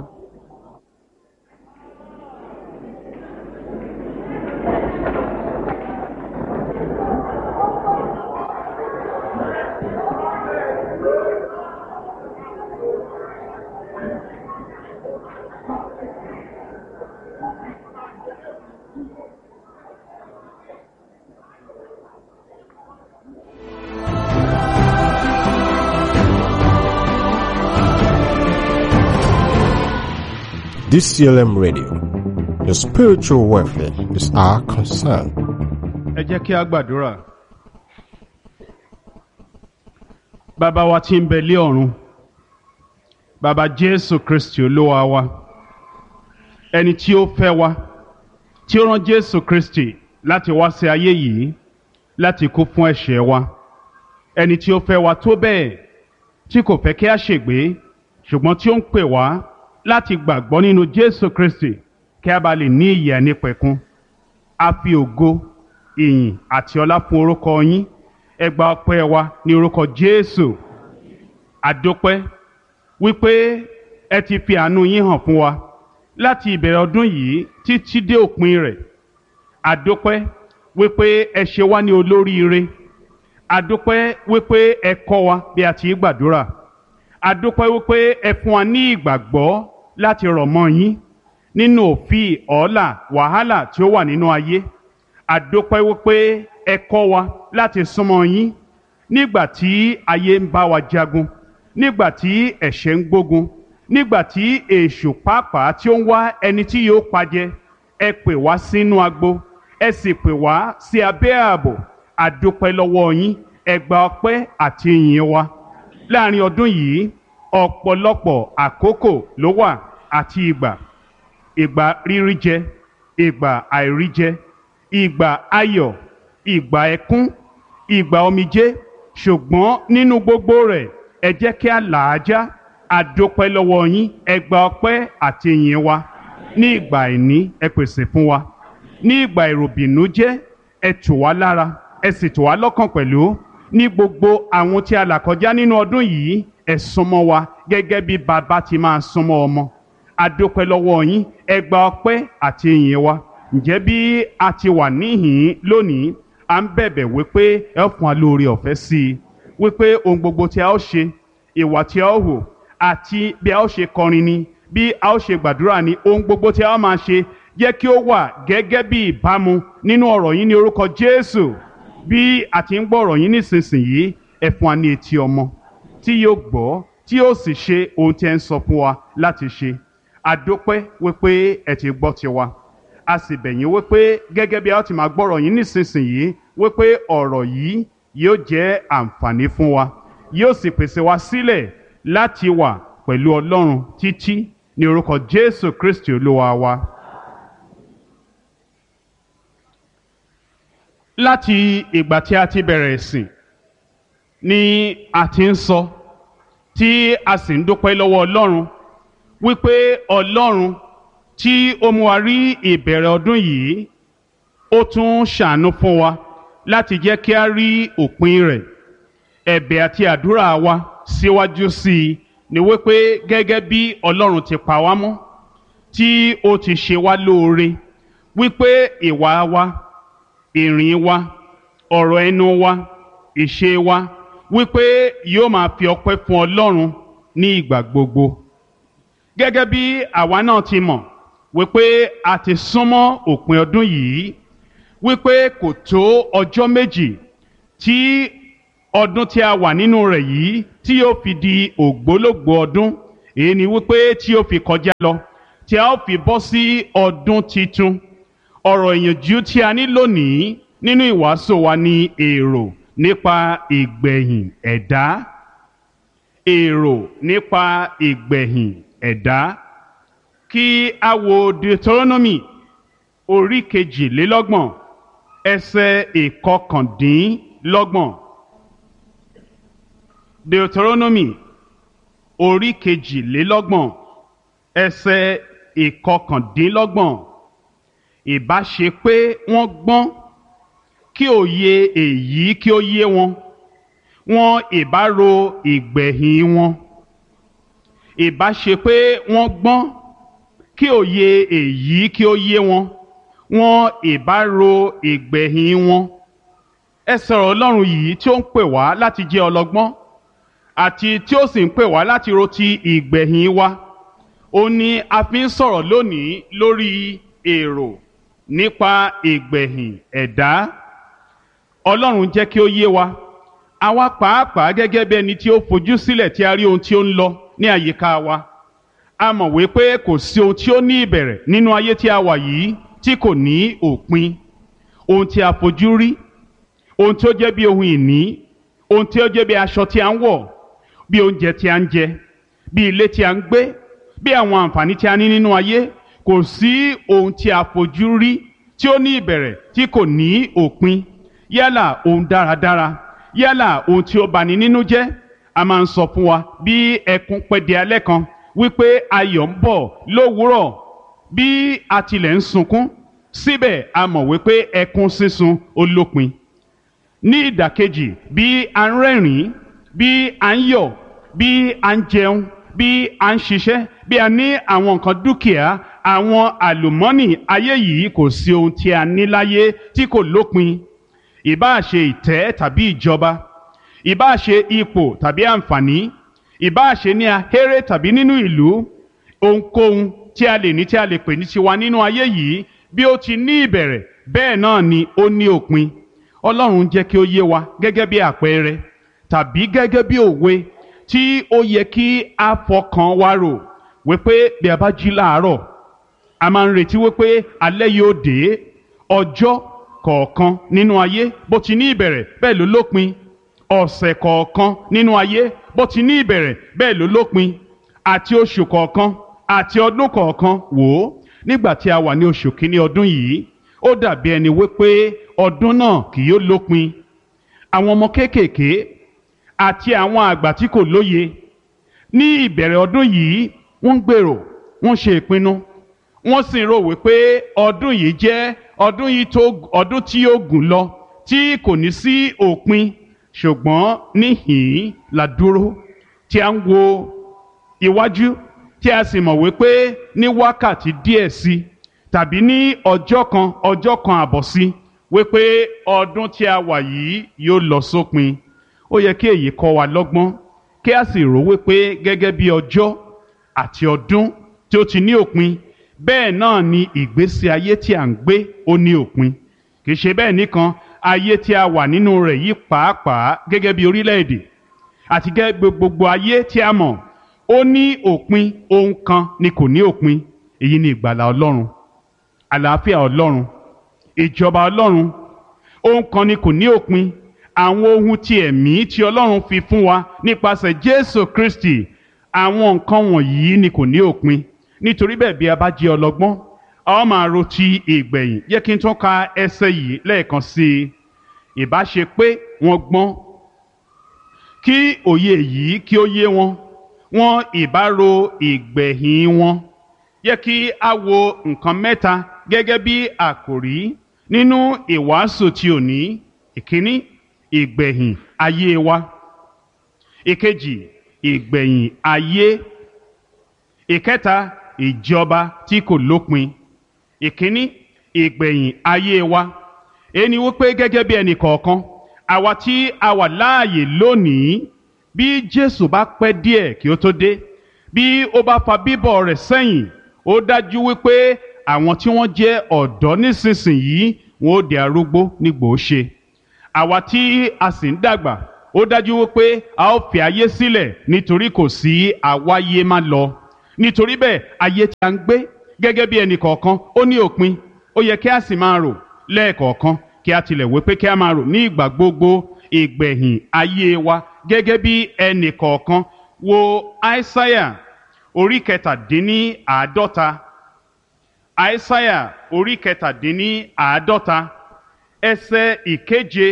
DCLM Radio. Your spiritual welfare is our concern. Ẹ jẹ́ kí a gbàdúrà. Bàbá wa tí ń bẹ lé ọ̀run, Bàbá Jésù Kristi Olúwa wa, ẹni tí ó fẹ́ wa, tí ó rán Jésù Kristi láti wá sí ayé yìí láti kú fún ẹ̀ṣẹ̀ wa, ẹni tí ó fẹ́ wa tó bẹ́ẹ̀ tí kò fẹ́ kí a ṣègbé, ṣùgbọ́n tí ó ń pè wá láti gbàgbọ́ nínú Jésù Kristi kí a bá lè ní ìyè àìnípẹ̀kun. A fi ògo, ìyìn àti ọlá fún orúkọ yín. Ẹ gba ọpẹ́ wa ní orúkọ Jésù. A dúpẹ́ wípé ẹ ti fi àánú yín hàn fún wa láti ìbẹ̀rẹ̀ ọdún yìí títí dé òpin rẹ̀. A dúpẹ́ wípé ẹ ṣe wá ní olóríire. A dúpẹ́ wípé ẹ kọ́ wa bí a ti gbàdúrà. A dúpẹ́ wípé ẹ fún wa ní ìgbàgbọ́ láti rọ̀ mọ́ yín nínú òfin ọ̀ọ́là wàhálà tí ó wà nínú ayé. A dúpẹ́ wípé ẹ kọ́ wa láti súnmọ́ yín nígbà tí ayé ń bá wa jagun, nígbà tí ẹ̀ṣẹ̀ ń gbógun, nígbà tí èṣù pàápàá tí ó ń wá ẹni tí yóò pajẹ. Ẹ pè wá sínú agbo, ẹ sì pè wá sí abẹ́ ààbò. A dúpẹ́ lọ́wọ́ yín. Ẹ gba ọpẹ́ àti ìyìn wa. Láàrin ọdún yìí, ọ̀pọ̀lọpọ̀ àkókò ló wà àti ìgbà rírí jẹ, ìgbà àìrí jẹ, ìgbà ayọ̀, ìgbà ẹkún, ìgbà omijé, ṣùgbọ́n nínú gbogbo rẹ̀ ẹ jẹ́ kí a là á já. A dúpẹ́ lọ́wọ́ yín. Ẹ gba ọpẹ́ àti ìyìn wa. Ní ìgbà àìní ẹ pèsè fún wa, ní ìgbà ìròbìnújẹ́ ẹ tù wá lára, ẹ sì tù wá lọ́kàn pẹ̀lú. Ní gbogbo àwọn tí a là kọjá nínú ọdún yìí, ẹ súnmọ́ wa gẹ́gẹ́ bí bàbá ti máa súnmọ́ ọmọ. A dúpẹ́ lọ́wọ́ yín. Ẹ gba ọpẹ́ àti ìyìn wa. Ǹjẹ́ bí a ti wà níhìn lónìí, à ń bẹ̀bẹ̀ wípé ẹ fún wa lóore ọ̀fẹ́ sí i, wípé ohun gbogbo tí a ó ṣe, ìwà tí a ó hù, àti bí a ó ṣe kọrin ni, bí a ó ṣe gbàdúrà ni, ohun gbogbo tí a ó máa ṣe jẹ́ kí ó wà gẹ́gẹ́ bí ìbámu nínú ọ̀rọ̀ yín ní orúkọ Jésù. Bí a ti ń gbọ́ ọ̀rọ̀ yín nísinsìnyí, ẹ fún wa ní etí ọmọ tí yóò gbọ́, tí yóò sì ṣe ohun tí ẹ ń sọ fún wa láti ṣe. A dúpẹ́ wípé ẹ ti gbọ́ tiwa. A sì bẹ̀ yín wípé gẹ́gẹ́ bí a ti máa gbọ́ ọ̀rọ̀ yín nísinsìnyí, wípé ọ̀rọ̀ yìí yóò jẹ́ àǹfààní fún wa, yóò sì pèsè wa sílẹ̀ láti wà pẹ̀lú Ọlọ́run títí, ní orúkọ Jésù Kristi Olúwa wa. Láti ìgbà tí a ti bẹ̀rẹ̀ ìsìn ni a ti ń sọ, tí a sì ń dúpẹ́ lọ́wọ́ Ọlọ́run wípé Ọlọ́run tí ó mú wa rí ìbẹ̀rẹ̀ ọdún yìí, ó tún ṣàánú fún wa láti jẹ́ kí a rí òpin rẹ̀. Ẹ̀bẹ̀ àti àdúrà wa síwájú sí i ni wípé gẹ́gẹ́ bí Ọlọ́run ti pa wá mọ́, tí ó ti ṣe wá lóore, wípé ìwà wa, ìrìn wa, ọ̀rọ̀ ẹnu wa, ìṣe wa, wípé yóò máa fi ọpẹ́ fún Ọlọ́run ní ìgbà gbogbo. Gẹ́gẹ́ bí àwa náà ti mọ̀ wípé a ti súnmọ́ òpin ọdún yìí, wípé kò tó ọjọ́ méjì tí ọdún tí a wà nínú rẹ̀ yìí tí yóò fi di ògbólógbòó ọdún, èyí ni wípé tí yóò fi kọjá lọ, tí a ó fi bọ́ sí ọdún titun. Ọ̀rọ̀ ìyànjú tí a ní lónìí nínú ìwàásù wa ni èrò nípa ìgbẹ̀yìn ẹ̀dá. Èrò nípa ìgbẹ̀yìn ẹ̀dá. Kí a wo Deuteronomy orí kejìlélọ́gbọ̀n ẹsẹ̀ ìkọkàndínlọ́gbọ̀n. Deuteronomy orí kejìlélọ́gbọ̀n ẹsẹ̀ ìkọkàndínlọ́gbọ̀n. Ìbá ṣe pé wọ́n gbọ́n kí òye èyí kí ó yé wọn, wọn ìbá ro ìgbẹ̀yìn wọn. Ìbá ṣe pé wọ́n gbọ́n kí òye èyí kí ó yé wọn, wọn ìbá ro ìgbẹ̀yìn wọn. Ẹ sọ̀rọ̀ Ọlọ́run yìí tí ó ń pè wá láti jẹ́ ọlọ́gbọ́n àti tí ó sì ń pè wá láti ro ti ìgbẹ̀yìn wa. Ó ní a fi ń sọ̀rọ̀ lónìí lórí èrò nípa ìgbẹ̀yìn ẹ̀dá. Ọlọ́run jẹ́ kí ó yé wa, àwa pàápàá gẹ́gẹ́ bí ẹni tí ó fojú sílẹ̀ tí a rí ohun tí ó ń lọ ní àyíká wa. A mọ̀ wípé kò sí ohun tí ó ní ìbẹ̀rẹ̀ nínú ayé tí a wà yìí tí kò ní òpin. Ohun tí a fojú rí, ohun tí ó jẹ́ bí ohun ìní, ohun tí ó jẹ́ bí aṣọ tí a ń wọ̀, bí oúnjẹ tí a ń jẹ, bí ilé tí a ń gbé, bí àwọn àǹfààní tí a ní nínú ayé, kò sí ohun tí a fojú rí tí ó ní ìbẹ̀rẹ̀ tí kò ní òpin. Yálà ohun dáradára, yálà ohun tí ó bani nínú jẹ́. A máa ń sọ fún wa bí ẹkún pẹ́ di alẹ́ kan wípé ayọ̀ ń bọ̀ lówùúrọ̀. Bí a tilẹ̀ ń sunkún, síbẹ̀ a mọ̀ wípé ẹkún sísun ó lópin. Ní ìdàkejì, bí a ń rẹ́rìn-ín, bí a ń yọ̀, bí a ń jẹun, bí a ń ṣiṣẹ́, bí a ní àwọn nǹkan dúkìá, àwọn àlùmọ́nì ayé yìí, kò sí ohun tí a ní láyé tí kò lópin. Ìbáà ṣe ìtẹ́ tàbí ìjọba, ìbáà ṣe ipò tàbí àǹfààní, ìbáà ṣe ní ahéré tàbí nínú ìlú, ohunkóhun tí a lè ní tí a lè pè ní tiwa nínú ayé yìí, bí ó ti ní ìbẹ̀rẹ̀ bẹ́ẹ̀ náà ni ó ní òpin. Ọlọ́run jẹ́ kí ó yé wa gẹ́gẹ́ bí àpẹẹrẹ tàbí gẹ́gẹ́ bí òwe tí ó yẹ kí a fọkàn wa rò wípé bí a bá jí láàárọ̀, a máa ń retí wípé alẹ́ yóò dé. Ọjọ́ kọ̀ọ̀kan nínú ayé bó ti ní ìbẹ̀rẹ̀ bẹ́ẹ̀ ló lópin. Ọ̀sẹ̀ kọ̀ọ̀kan nínú ayé bó ti ní ìbẹ̀rẹ̀ bẹ́ẹ̀ ló lópin. Àti oṣù kọ̀ọ̀kan àti ọdún kọ̀ọ̀kan. Wò ó, nígbà tí a wà ní oṣù kìíní ọdún yìí, ó dàbí ẹni wípé ọdún náà kì yóò lópin. Àwọn ọmọ kéékèèké àti àwọn àgbà tí kò lóye ní ìbẹ̀rẹ̀ ọdún yìí, wọ́n ń gbèrò, wọ́n ṣe ìpinnu, wọ́n sì ń rò wípé ọdún yìí jẹ́ ọdún tí yóò gùn lọ tí kò ní sí òpin. Ṣùgbọ́n níhìn-ín la dúró tí a ń wo iwájú, tí a sì mọ̀ wípé ní wákàtí díẹ̀ sí tàbí ní ọjọ́ kan àbọ̀ sí, wípé ọdún tí a wà yìí yóò lọ sópin. Ó yẹ kí èyí kọ́ wa lọ́gbọ́n, kí a sì rò wípé gẹ́gẹ́ bí ọjọ́ àti ọdún tí ó ti ní òpin, bẹ́ẹ̀ náà ni ìgbésí ayé tí à ń gbé ó ní òpin. Kì í ṣe bẹ́ẹ̀ nìkan, ayé tí a wà nínú rẹ̀ yìí pàápàá gẹ́gẹ́ bí orílẹ̀-èdè àti gẹ́gẹ́ gbogbo ayé tí a mọ̀, ó ní òpin. Ohun kan ni kò ní òpin. Èyí ni ìgbàlà Ọlọ́run, àlàáfíà Ọlọ́run, ìjọba Ọlọ́run. Ohun kan ni kò ní òpin. Àwọn ohun ti ẹ̀mí tí Ọlọ́run fi fún wa nípasẹ̀ Jésù Kristi, àwọn nǹkan wọ̀nyí ni kò ní òpin. Nítorí bẹ́ẹ̀, bí a bá jẹ́ ọlọ́gbọ́n, a ó máa ro ti ìgbẹ̀yìn. Jẹ́ kí n tún ka ẹsẹ̀ yìí lẹ́ẹ̀kan sí i. Ìbá ṣe pé wọ́n gbọ́n kí òye yìí kí ó yé wọn, wọn ìbá ro ìgbẹ̀yìn wọn. Jẹ́ kí a wo nǹkan mẹ́ta gẹ́gẹ́ bí àkòrí nínú ìwàásù tí òní. Ìkíní, ìgbẹ̀yìn ayé wa. Ìkejì, ìgbẹ̀yìn ayé. Ìkẹta, ìjọba tí kò lópin. Ìkíní, ìgbẹ̀yìn ayé wa. Ẹni wípé gẹ́gẹ́ bí ẹnì kọ̀ọ̀kan àwa tí a wà láàyè lónìí, bí Jésù bá pẹ́ díẹ̀ kí ó tó dé, bí ó bá fa bíbọ̀ rẹ̀ sẹ́yìn, ó dájú wípé àwọn tí wọ́n jẹ́ ọ̀dọ́ nísinsìnyí wọn ó di arúgbó nígbò ó ṣe. Àwa tí a sì ń dàgbà, ó dájú wípé a ó fi ayé sílẹ̀ nítorí kò sí àwáyé má lọ. Nítorí bẹ́ẹ̀ ayé tí a ń gbé gẹ́gẹ́ bí ẹnì kọ̀ọ̀kan ó ní òpin. Ó yẹ kí a sì máa rò lẹ́ẹ̀kọ̀ọ̀kan, kí a tilẹ̀ wí pé kí a máa rò ní ìgbà gbogbo ìgbẹ̀yìn ayé wa gẹ́gẹ́ bí ẹnì kọ̀ọ̀kan. Wo Aísáyà orí kẹtàdínníàádọ́ta. Aísáyà orí kẹtàdínníàádọ́ta ẹsẹ̀ ìkeje.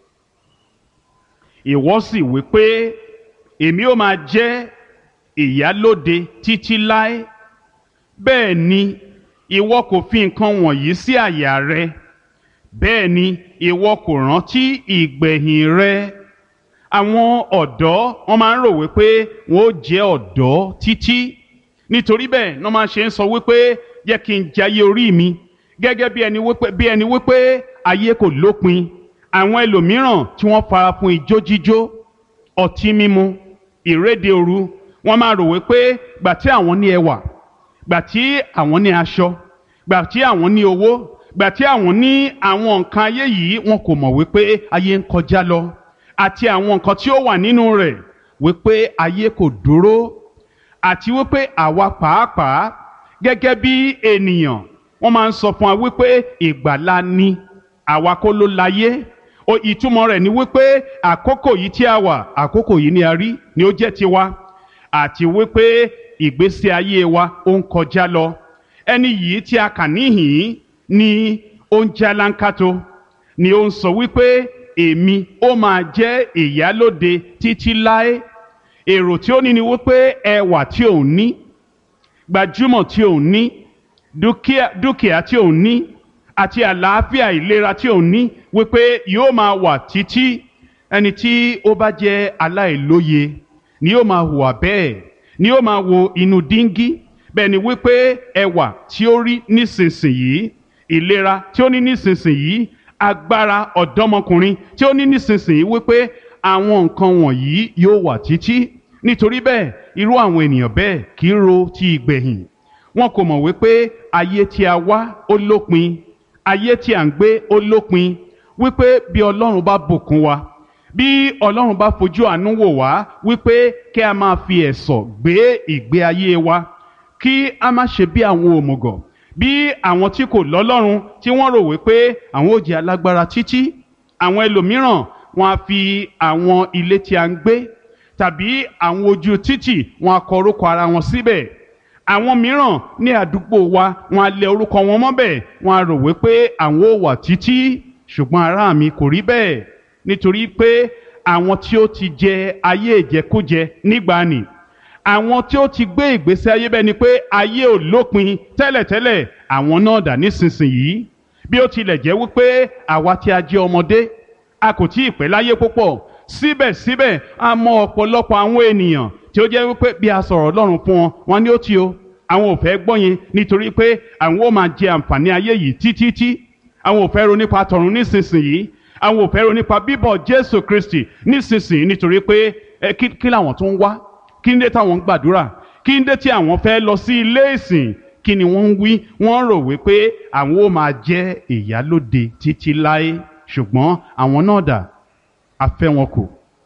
Ìwọ sì wí pé èmi ó máa jẹ́ ìyálóde títí láé. Bẹ́ẹ̀ ni ìwọ kò fi nǹkan wọ̀nyí sí àyà rẹ, bẹ́ẹ̀ ni ìwọ kò rántí ìgbẹ̀yìn rẹ. Àwọn ọ̀dọ́ wọ́n máa ń rò wípé wọ́n ó jẹ́ ọ̀dọ́ títí. Nítorí bẹ́ẹ̀ ni wọ́n máa ṣe ń sọ wípé jẹ́ kí n jayé orí mi, gẹ́gẹ́ bí ẹni wípé ayé kò lópin. Àwọn ẹlòmíràn tí wọ́n fara fún ijó jíjó, ọtí mímu, ìréde òru, wọ́n máa rò wípé gbà tí àwọn ní ẹwà, gbà tí àwọn ní aṣọ, gbà tí àwọn ní owó, gbà tí àwọn ní àwọn nǹkan ayé yìí, wọn kò mọ̀ wípé ayé ń kọjá lọ, àti àwọn nǹkan tí ó wà nínú rẹ̀, wípé ayé kò dúró, àti wípé àwa pàápàá gẹ́gẹ́ bí ènìyàn wọ́n máa ń sọ fún wa wípé ìgbàlà ni, àwa kọ́ ló láyé. Ìtumọ̀ rẹ̀ ni wípé àkókò yìí tí a wà, àkókò yìí ni a rí ni ó jẹ́ tiwa, àti wípé ìgbésí ayé wa ó ń kọjá lọ. Ẹni yìí tí a kà níhìn ni ó ń jálánkátó, ni ó ń sọ wípé èmi ó máa jẹ́ ìyálóde títí láé. Èrò tí ó ní ni wípé ẹwà tí òun ní, gbajúmọ̀ tí òun ní, dúkìá tí òun ní, àti àlàáfíà ìlera tí òun ní, wípé yóò máa wà títí. Ẹni tí ó bá jẹ́ aláìlóye ni yóò máa hùwà bẹ́ẹ̀, ni yóò máa wo inú díngí. Bẹ́ẹ̀ ni wípé ẹwà tí ó rí nísinsìnyí, ìlera tí ó ní nísinsìnyí, agbára ọ̀dọ́mọkùnrin tí ó ní nísinsìnyí, wípé àwọn nǹkan wọ̀nyí yóò wà títí. Nítorí bẹ́ẹ̀ irú àwọn ènìyàn bẹ́ẹ̀ kì í ro ti ìgbẹ̀yìn. Wọn kò mọ̀ wípé ayé tí a wá ó lópin, ayé tí à ń gbé ó lópin. Wípé bí Ọlọ́run bá bùkún wa, bí Ọlọ́run bá fojú àánú wò wá, wípé kí a máa fi ẹ̀sọ̀ gbé ìgbé ayé wa, kí a má ṣe bí àwọn òmùgọ̀, bí àwọn tí kò lọ́lọ́run, tí wọ́n rò wípé àwọn ó jẹ́ alágbára títí. Àwọn ẹlòmíràn wọn á fi àwọn ilé tí a ń gbé tàbí àwọn ojú títì wọn á kọ orúkọ ara wọn síbẹ̀. Àwọn mìíràn ní àdúgbò wa wọn á lẹ orúkọ wọn mọ́bẹ̀, wọn á rò wípé àwọn ó wà títí. Ṣùgbọ́n ará mi, kò rí bẹ́ẹ̀. Nítorí pé àwọn tí ó ti jẹ ayé ìjẹkújẹ nígbàanì, àwọn tí ó ti gbé ìgbésí ayé bẹ́ẹ̀ ni pé ayé ò lópin tẹ́lẹ̀tẹ́lẹ̀, àwọn náà dà nísinsìnyí. Bí ó tilẹ̀ jẹ́ wípé àwa tí a jẹ́ ọmọdé, a kò tí ì pẹ́ láyé púpọ̀, síbẹ̀síbẹ̀ a mọ ọ̀pọ̀lọpọ̀ àwọn ènìyàn tí ó jẹ́ wípé bí a sọ̀rọ̀ Ọlọ́run fún wọn, wọn ní ó ti o, àwọn ò fẹ́ gbọ́ yẹn, nítorí pé àwọn ó máa jẹ àǹfààní ayé yìí títí. Àwọn ò fẹ́ ro nípa tọ̀run nísinsìnyí, àwọn ò fẹ́ ro nípa bíbọ̀ Jésù Kristi nísinsìnyí, nítorí pé kí làwọn tó ń wá, kí ní dé táwọn ń gbàdúrà, kí ní dé tí àwọn fẹ́ lọ sí ilé ìsìn, kí ni wọ́n ń wí? Wọ́n rò wípé àwọn ó máa jẹ́ ìyálóde títí láé. Ṣùgbọ́n àwọn náà dà, a fẹ́ wọn kù.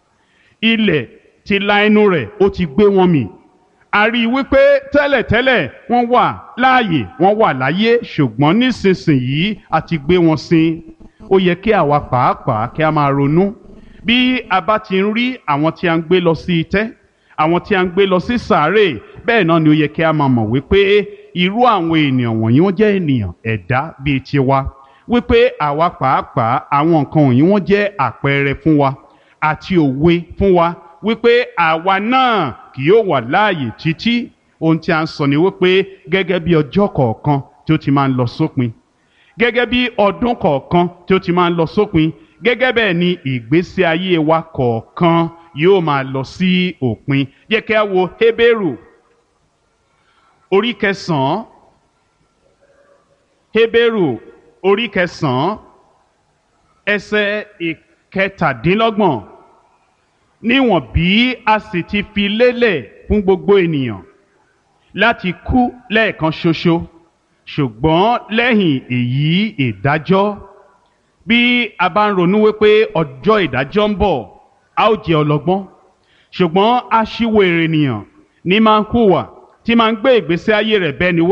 Ilẹ̀ ti la inú rẹ̀, ó ti gbé wọn mì. A rí i wípé tẹ́lẹ̀tẹ́lẹ̀ wọ́n wà láàyè, wọ́n wà láyé, ṣùgbọ́n nísinsìnyí a ti gbé wọn sin. Ó yẹ kí àwa pàápàá kí a máa ronú. Bí a bá ti ń rí àwọn tí a ń gbé lọ sí itẹ́, àwọn tí a ń gbé lọ sí sàárè, bẹ́ẹ̀ náà ni ó yẹ kí a máa mọ̀ wípé irú àwọn ènìyàn wọ̀nyí wọ́n jẹ́ ènìyàn ẹ̀dá bíi tiwa. Wípé àwa pàápàá àwọn nǹkan wọ̀nyí wọ́n jẹ́ àpẹẹrẹ fún wa àti òwe fún wa, wípé àwa náà kì yóò wà láàyè títí. Ohun tí a ń sọ ni wípé gẹ́gẹ́ bí ọjọ́ kọ̀ọ̀kan tí ó ti máa ń lọ sópin, gẹ́gẹ́ bí ọdún kọ̀ọ̀kan tí ó ti máa ń lọ sópin, gẹ́gẹ́ bẹ́ẹ̀ ni ìgbésí ayé wa kọ̀ọ̀kan yóò máa lọ sí òpin. Jẹ́ kí a wo Hébérù orí 9. Hébérù orí kẹsàn-án ẹsẹ̀ ìkẹtàdínlọ́gbọ̀n níwọ̀n bí a sì ti fi lélẹ̀ fún gbogbo ènìyàn láti kú lẹ́ẹ̀kan ṣoṣo ṣùgbọ́n lẹ́yìn èyí ìdájọ́. Bí a bá ń ronú wípé ọjọ́ ìdájọ́ ń bọ̀ a ó jẹ́ ọlọ́gbọ́n, ṣùgbọ́n aṣiwèrè ènìyàn ní máa ń hùwà tí máa ń gbé ìgbésí ayé rẹ̀ bẹ́ẹ̀ ni